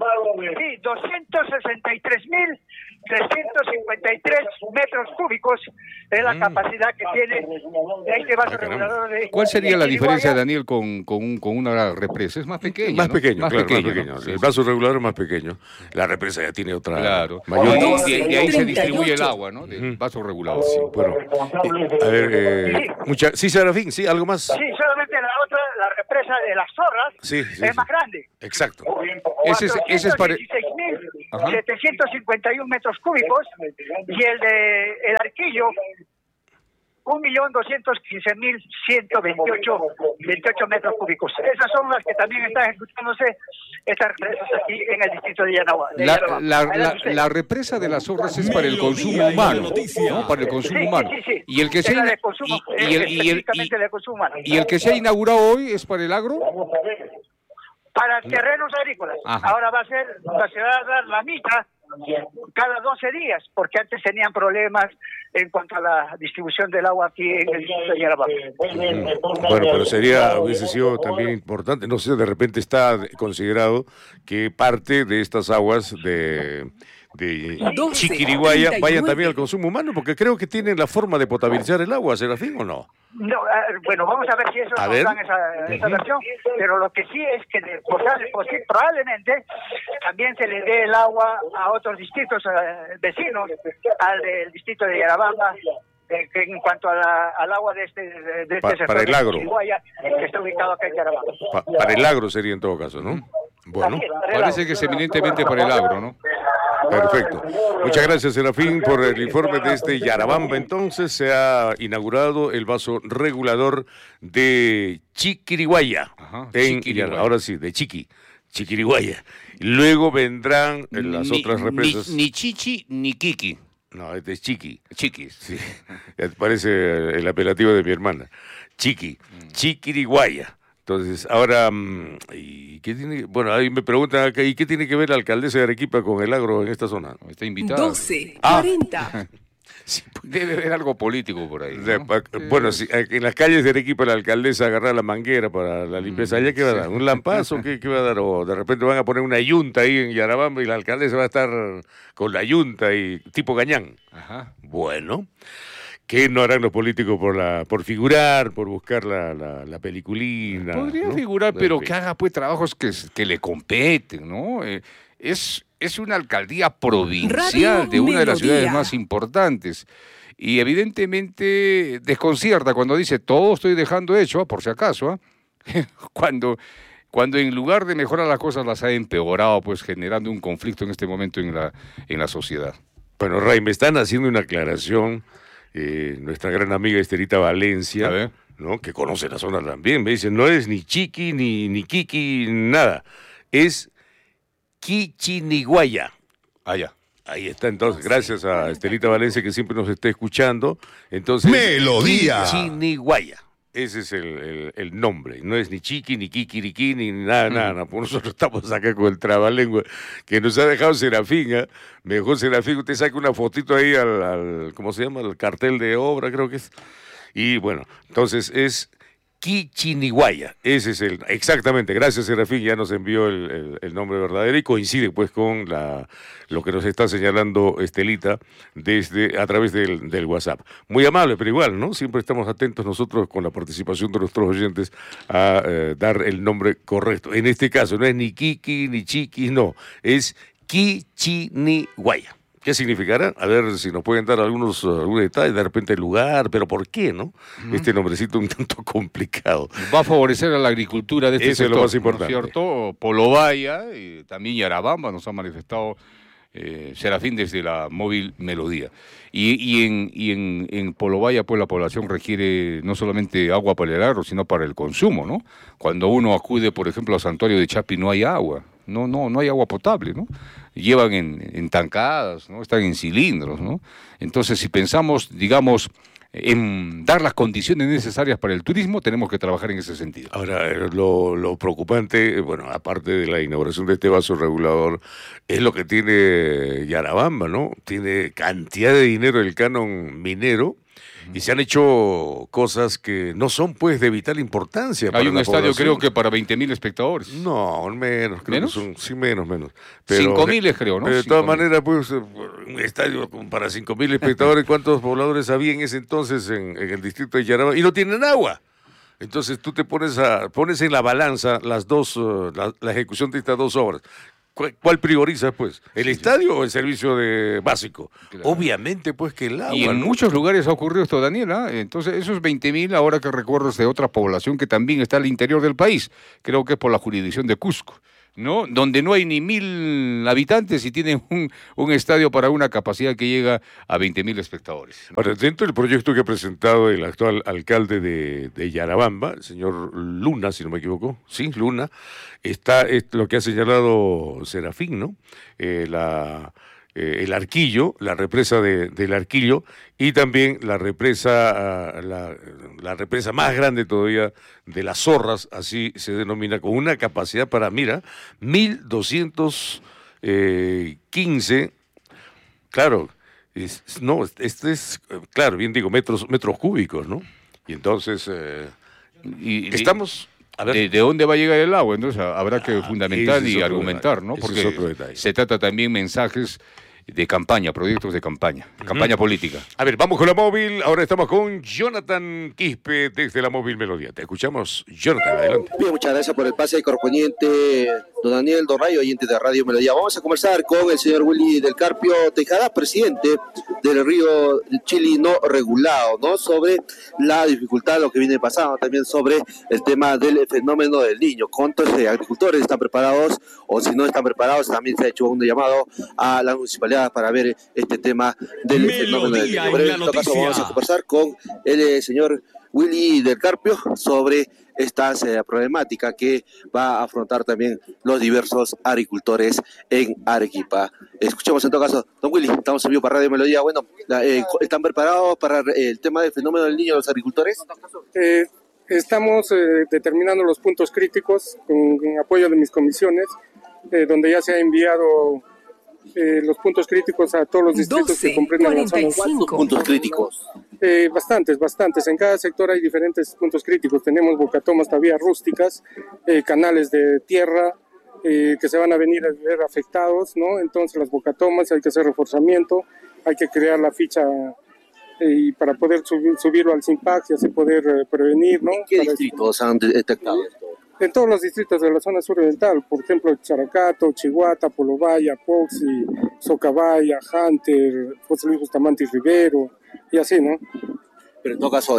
263.353 metros cúbicos es la capacidad que tiene este vaso regulador. ¿Cuál sería la diferencia, Daniel, con una represa? Es más pequeño. Más pequeño. ¿no? El vaso regulador es más pequeño. La represa ya tiene otra mayor. De ahí se distribuye el agua, ¿no? Del vaso regulador. Sí, bueno. A ver, sí, Serafín, sí, algo más. Sí, solamente la otra, la represa de las Zorras, es más grande. Exacto. Ese es para 16.751 metros cúbicos y el de el Arquillo 1.215.128 metros cúbicos. Esas son las que también están ejecutándose estas represas aquí en el distrito de Yarabamba. La represa de las Zorras es para el consumo humano, ¿no? Para el consumo humano. Sí. Y el que se y el que se ha inaugurado hoy es para el agro. Para terrenos agrícolas. Ajá. Ahora se va a dar la mitad cada 12 días, porque antes tenían problemas en cuanto a la distribución del agua aquí en el distrito de Yarabamba. Bueno, pero hubiese sido también importante, no sé, de repente está considerado que parte de estas aguas de Chiquiriguaya vayan también al consumo humano, porque creo que tienen la forma de potabilizar el agua, Serafín, ¿o no? No, bueno, vamos a ver si eso nos dan esa versión, pero lo que sí es que probablemente también se le dé el agua a otros distritos vecinos, al del distrito de Yarabamba, en cuanto al agua de este sector para el agro, que está ubicado acá en Yarabamba. Para el agro sería en todo caso, ¿no? Bueno, parece que es eminentemente para el agro, ¿no? Perfecto. Muchas gracias, Serafín, por el informe de Yarabamba. Entonces se ha inaugurado el vaso regulador de Chiquiriguaya. Ahora sí, de Chiquiriguaya. Luego vendrán las otras represas. Ni Chichi ni Kiki. No, es de Chiqui. Chiqui. Sí. Parece el apelativo de mi hermana. Chiquiriguaya. Entonces, ahora, ¿y qué tiene? Bueno, ahí me preguntan acá, ¿y qué tiene que ver la alcaldesa de Arequipa con el agro en esta zona? Está invitada. 12:40. Sí, debe haber algo político por ahí, ¿no? Bueno, si en las calles de Arequipa la alcaldesa agarra la manguera para la limpieza, ¿allá qué va a dar? ¿Un lampazo? ¿Qué va a dar? O de repente van a poner una yunta ahí en Yarabamba y la alcaldesa va a estar con la yunta y tipo Gañán. Ajá. Bueno, ¿qué no harán los políticos por figurar, por buscar la peliculina? Podría figurar, pero que haga pues trabajos que le competen, ¿no? Es una alcaldía provincial de una de las ciudades más importantes. Y evidentemente desconcierta cuando dice, todo estoy dejando hecho, por si acaso, cuando en lugar de mejorar las cosas las ha empeorado, pues generando un conflicto en este momento en la sociedad. Bueno, Ray, me están haciendo una aclaración. Nuestra gran amiga Estelita Valencia, ¿no? Que conoce la zona también, me dice, no es ni Chiqui, ni Kiki, nada, es Quichiniguaya. Allá. Ahí está, entonces, gracias a Estelita Valencia que siempre nos está escuchando. Entonces, Melodía. Quichiniguaya. Ese es el nombre. No es ni Chiqui, ni Kikiriki, ni nada. Por nosotros estamos acá con el trabalengua que nos ha dejado Serafín. Me dejó Serafín. Usted saca una fotito ahí al ¿cómo se llama? Al cartel de obra, creo que es. Y bueno, entonces es Quichiniguaya. Ese es exactamente. Gracias, Serafín. Ya nos envió el nombre verdadero y coincide pues con lo que nos está señalando Estelita a través del WhatsApp. Muy amable, pero igual, ¿no? Siempre estamos atentos nosotros con la participación de nuestros oyentes a dar el nombre correcto. En este caso no es ni Kiki ni Chiqui, no. Es Quichiniguaya. ¿Qué significará? A ver si nos pueden dar algunos detalles, de repente el lugar, pero ¿por qué, no? Este nombrecito un tanto complicado. Va a favorecer a la agricultura de este sector. Eso es lo más importante. ¿No es cierto? Polobaya, también Yarabamba nos ha manifestado Serafín desde la móvil Melodía. Y en Polobaya, pues la población requiere no solamente agua para el agro, sino para el consumo, ¿no? Cuando uno acude, por ejemplo, al santuario de Chapi, no hay agua. No hay agua potable, ¿no? Llevan en tancadas, ¿no? Están en cilindros, ¿no? Entonces, si pensamos, digamos, en dar las condiciones necesarias para el turismo, tenemos que trabajar en ese sentido. Ahora, lo preocupante, bueno, aparte de la inauguración de este vaso regulador, es lo que tiene Yarabamba, ¿no? Tiene cantidad de dinero el canon minero. Y se han hecho cosas que no son, pues, de vital importancia. Hay un estadio, creo que para 20.000 espectadores. No, menos. Creo ¿Menos? Que son, sí, menos. 5.000 creo, ¿no? Pero de todas maneras, pues, un estadio para 5.000 espectadores, ¿cuántos pobladores había en ese entonces en el distrito de Yarabamba? Y no tienen agua. Entonces tú te pones en la balanza las dos, la ejecución de estas dos obras. ¿Cuál prioriza, pues? ¿El estadio o el servicio básico? Claro. Obviamente, pues, que el agua. Y en muchos lugares ha ocurrido esto, Daniela. Entonces, esos 20.000, ahora que recuerdo, es de otra población que también está al interior del país. Creo que es por la jurisdicción de Cusco, ¿no? Donde no hay ni 1.000 habitantes y tienen un estadio para una capacidad que llega a 20.000 espectadores. Ahora, dentro del proyecto que ha presentado el actual alcalde de Yarabamba, el señor Luna, si no me equivoco, sí, Luna, está lo que ha señalado Serafín, ¿no? El Arquillo, la represa del Arquillo y también la represa más grande todavía de las Zorras, así se denomina, con una capacidad para, 1.215, claro, claro, bien digo, metros cúbicos, ¿no? Y entonces, estamos... A ver. ¿De dónde va a llegar el agua? Entonces habrá que fundamentar y argumentar, ¿no? Porque es otro detalle. Se trata también mensajes campaña, proyectos de campaña, campaña política. A ver, vamos con la móvil. Ahora estamos con Jonathan Quispe desde la móvil Melodía. Te escuchamos, Jonathan, adelante. Bien, muchas gracias por el pase correspondiente, don Daniel Dorrayo, oyente de Radio Melodía. Vamos a conversar con el señor Willy del Carpio Tejada, presidente del río Chili no regulado, ¿no? Sobre la dificultad, lo que viene pasando, también sobre el tema del fenómeno del Niño. ¿Cuántos agricultores están preparados? O si no están preparados, también se ha hecho un llamado a la municipalidad para ver este tema del fenómeno del Niño. Pero en este caso vamos a conversar con el señor Willy del Carpio sobre esta problemática que va a afrontar también los diversos agricultores en Arequipa. Escuchemos en todo caso, don Willy, estamos en vivo para Radio Melodía. Bueno, ¿están preparados para el tema del fenómeno del Niño los agricultores? Estamos determinando los puntos críticos con apoyo de mis comisiones, donde ya se ha enviado los puntos críticos a todos los distritos que comprenden la zona. ¿Puntos críticos? Bastantes. En cada sector hay diferentes puntos críticos. Tenemos bocatomas todavía rústicas, canales de tierra que se van a venir a ver afectados, ¿no? Entonces las bocatomas hay que hacer reforzamiento, hay que crear la ficha y para poder subirlo al SIMPAC y así poder prevenir, ¿no? ¿Qué distritos han detectado esto? En todos los distritos de la zona suroriental, por ejemplo, Characato, Chihuahua, Polobaya, Poxi, Socabaya, Hunter, José Luis Bustamante y Rivero, y así, ¿no? Pero en todo caso,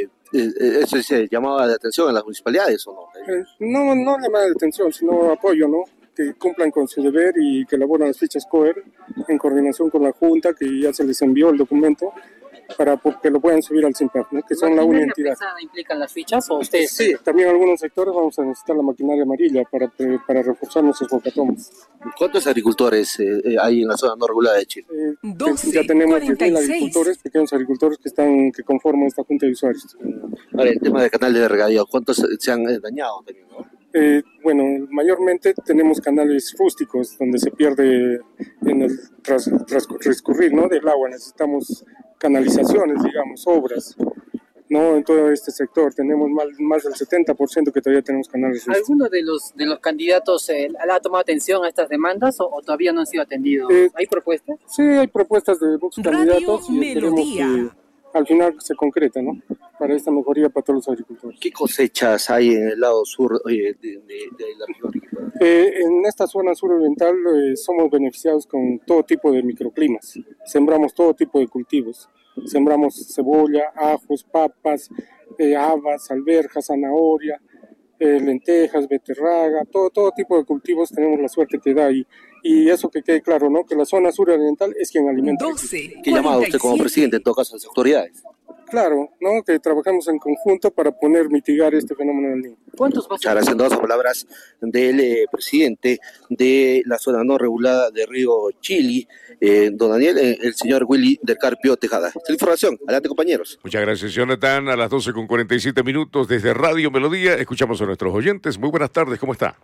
¿eso es llamada de atención a las municipalidades o no? No llamada de atención, sino apoyo, ¿no? Que cumplan con su deber y que elaboran las fichas COER en coordinación con la Junta, que ya se les envió el documento, para que lo puedan subir al SIMPAC, ¿no? Que son la única entidad. ¿Implican las fichas o ustedes? Sí, también en algunos sectores vamos a necesitar la maquinaria amarilla para reforzar nuestros bocatomas. ¿Cuántos agricultores hay en la zona no regulada de Chile? 12, ya tenemos 10.000 agricultores, pequeños agricultores que conforman esta junta de usuarios. Ahora, el tema del canal de regadío, ¿cuántos se han dañado también, no? Bueno, mayormente tenemos canales rústicos donde se pierde en el transcurrir, ¿no? Del agua. Necesitamos canalizaciones, digamos, obras, ¿no? En todo este sector tenemos más del 70% que todavía tenemos canales rústicos. ¿Alguno de los candidatos ha tomado atención a estas demandas o todavía no han sido atendidos? ¿Hay propuestas? Sí, hay propuestas de muchos candidatos y esperemos que al final se concreta, ¿no? Para esta mejoría para todos los agricultores. ¿Qué cosechas hay en el lado sur de la región? En esta zona suroriental somos beneficiados con todo tipo de microclimas. Sembramos todo tipo de cultivos. Sembramos cebolla, ajos, papas, habas, alberjas, zanahoria, lentejas, beterraga, todo tipo de cultivos tenemos la suerte que da ahí. Y eso que quede claro, ¿no? Que la zona suroriental es quien alimenta. ¿Qué llamado usted como presidente, en todo caso, a las autoridades? Claro, ¿no? Que trabajamos en conjunto para poder mitigar este fenómeno del Niño. Muchas gracias. En dos palabras del presidente de la zona no regulada de Río Chili, don Daniel, el señor Willy del Carpio Tejada. Esta información. Adelante, compañeros. Muchas gracias, Jonathan. A las 12:47 desde Radio Melodía escuchamos a nuestros oyentes. Muy buenas tardes, ¿cómo está?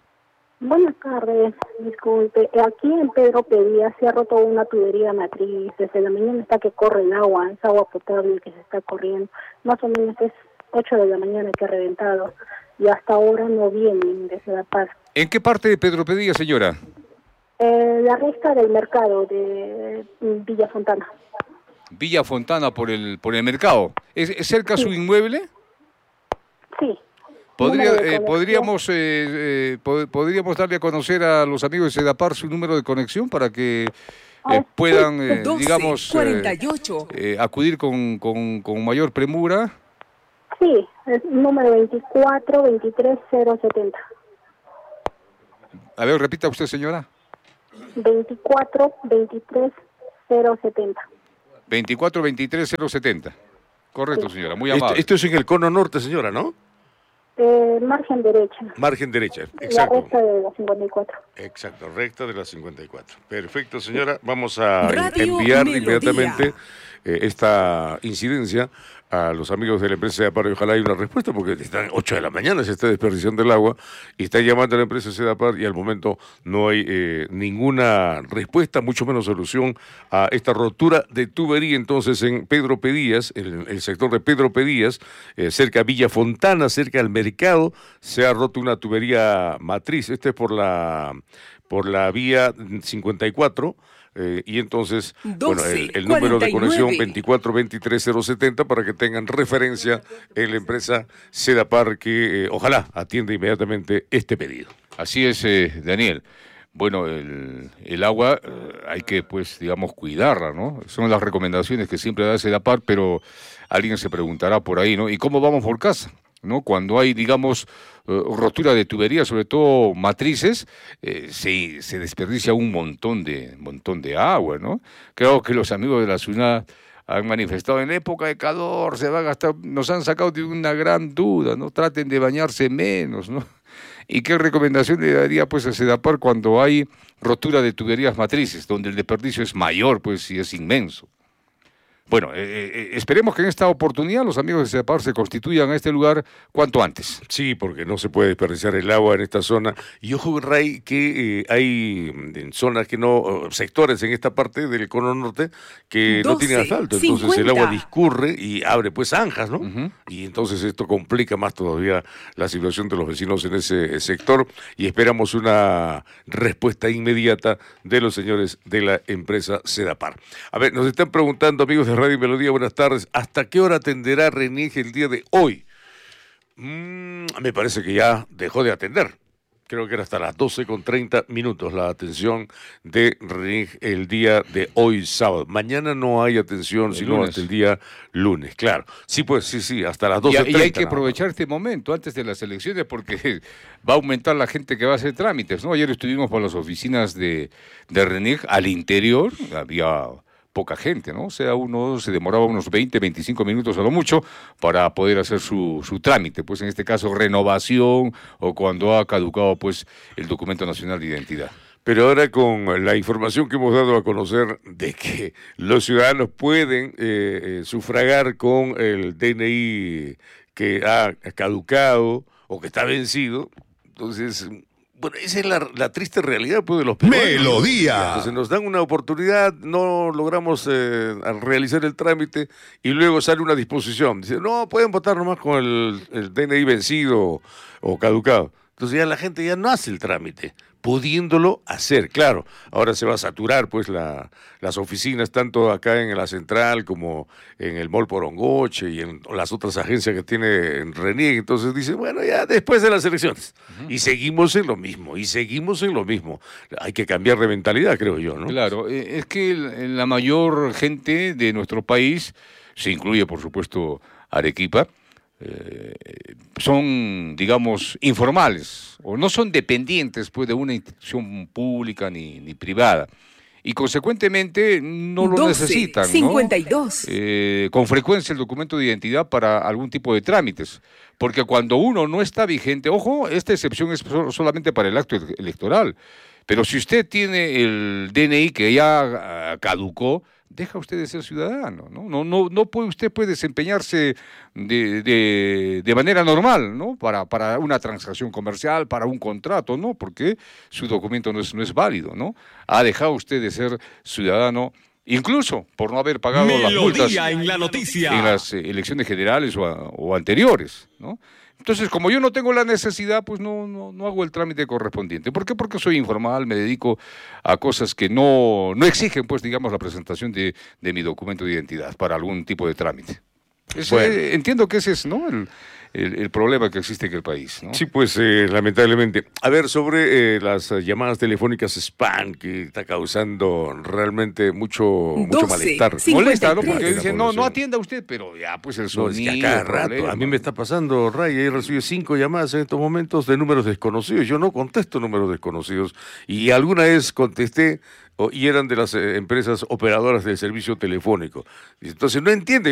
Buenas tardes, disculpe. Aquí en Pedro Pedía se ha roto una tubería matriz. Desde la mañana está que corre el agua, es agua potable que se está corriendo. Más o menos es 8 de la mañana que ha reventado y hasta ahora no vienen desde La Paz. ¿En qué parte de Pedro Pedía, señora? La recta del mercado de Villa Fontana. Villa Fontana por el mercado. ¿Es cerca su inmueble? Sí. ¿Podríamos darle a conocer a los amigos de Sedapar su número de conexión para que puedan, 12, digamos, 48. acudir con mayor premura? Sí, es número 2423070. A ver, repita usted, señora. 2423070. 2423070. Correcto, sí. Señora, muy amable. Esto es en el cono norte, señora, ¿no? Margen derecha. Margen derecha, exacto. La recta de la 54. Exacto, recta de la 54. Perfecto, señora. Vamos a Radio enviar Melodía. inmediatamente esta incidencia a los amigos de la empresa Sedapar y ojalá haya una respuesta porque están 8 de la mañana, se está desperdiciando el agua y está llamando a la empresa Sedapar y al momento no hay ninguna respuesta, mucho menos solución a esta rotura de tubería. Entonces en Pedro Pedías, en el sector de Pedro Pedías, cerca de Villa Fontana, cerca del mercado, se ha roto una tubería matriz. Este es por la vía 54, y entonces, bueno, el número de conexión 24-23-070 para que tengan referencia en la empresa Sedapar que ojalá atienda inmediatamente este pedido. Así es, Daniel. Bueno, el agua hay que, pues, digamos, cuidarla, ¿no? Son las recomendaciones que siempre da Sedapar, pero alguien se preguntará por ahí, ¿no? ¿Y cómo vamos por casa? ¿No? Cuando hay, digamos, rotura de tuberías, sobre todo matrices, se desperdicia un montón de agua, ¿no? Creo que los amigos de la ciudad han manifestado en época de calor, se va a gastar, nos han sacado de una gran duda, ¿no? Traten de bañarse menos, ¿no? ¿Y qué recomendación le daría pues a Sedapar cuando hay rotura de tuberías matrices, donde el desperdicio es mayor, pues, y es inmenso? Bueno, esperemos que en esta oportunidad los amigos de Sedapar se constituyan a este lugar cuanto antes. Sí, porque no se puede desperdiciar el agua en esta zona. Y ojo, Ray, que hay en zonas que no, sectores en esta parte del cono norte que no tienen asfalto. Entonces 50. el agua discurre y abre pues zanjas, ¿no? Y entonces esto complica más todavía la situación de los vecinos en ese sector. Y esperamos una respuesta inmediata de los señores de la empresa Sedapar. A ver, nos están preguntando, amigos de Radio Melodía, buenas tardes. ¿Hasta qué hora atenderá RENIEG el día de hoy? Me parece que ya dejó de atender. Creo que era hasta las 12:30 la atención de RENIEG el día de hoy, sábado. Mañana no hay atención, sino hasta el día lunes, claro. Sí, pues sí, hasta las 12:30. Y hay que aprovechar este momento antes de las elecciones porque va a aumentar la gente que va a hacer trámites, ¿no? Ayer estuvimos por las oficinas de RENIEG al interior, había poca gente, ¿no? O sea, uno se demoraba unos 20, 25 minutos a lo mucho para poder hacer su trámite, pues en este caso renovación o cuando ha caducado pues el documento nacional de identidad. Pero ahora con la información que hemos dado a conocer de que los ciudadanos pueden sufragar con el DNI que ha caducado o que está vencido, entonces... Bueno, esa es la triste realidad pues, de los peruanos. Melodía. Entonces nos dan una oportunidad, no logramos realizar el trámite y luego sale una disposición. Dice, no, pueden votar nomás con el DNI vencido o caducado. Entonces ya la gente ya no hace el trámite, pudiéndolo hacer. Claro, ahora se va a saturar pues las oficinas, tanto acá en la central como en el Mall Porongoche y en las otras agencias que tiene en RENIEG. Entonces dice, bueno, ya después de las elecciones. Y seguimos en lo mismo, Hay que cambiar de mentalidad, creo yo, ¿no? Claro, es que la mayor gente de nuestro país, se incluye por supuesto Arequipa, son, digamos, informales o no son dependientes pues, de una institución pública ni privada y consecuentemente no lo necesitan, 52. ¿no? Con frecuencia el documento de identidad para algún tipo de trámites, porque cuando uno no está vigente, ojo, esta excepción es solamente para el acto electoral, pero si usted tiene el DNI que ya caducó, deja usted de ser ciudadano, ¿no? No puede, usted puede desempeñarse de manera normal, ¿no? Para una transacción comercial, para un contrato, ¿no? Porque su documento no es válido, ¿no? Ha dejado usted de ser ciudadano, incluso por no haber pagado las multas en la noticia. En las elecciones generales o anteriores, ¿no? Entonces, como yo no tengo la necesidad, pues no hago el trámite correspondiente. ¿Por qué? Porque soy informal, me dedico a cosas que no exigen, pues, digamos, la presentación de mi documento de identidad para algún tipo de trámite. Entiendo que ese es, ¿no?, el problema que existe en el país, ¿no? Sí, pues lamentablemente. A ver, sobre las llamadas telefónicas spam que está causando realmente mucho malestar. Molesta, ¿no? Porque dicen, no atienda usted, pero ya, pues el sonido. Es que a cada rato, a mí me está pasando, Ray, ahí recibo 5 llamadas en estos momentos de números desconocidos. Yo no contesto números desconocidos y alguna vez contesté y eran de las empresas operadoras del servicio telefónico. Entonces no entiende.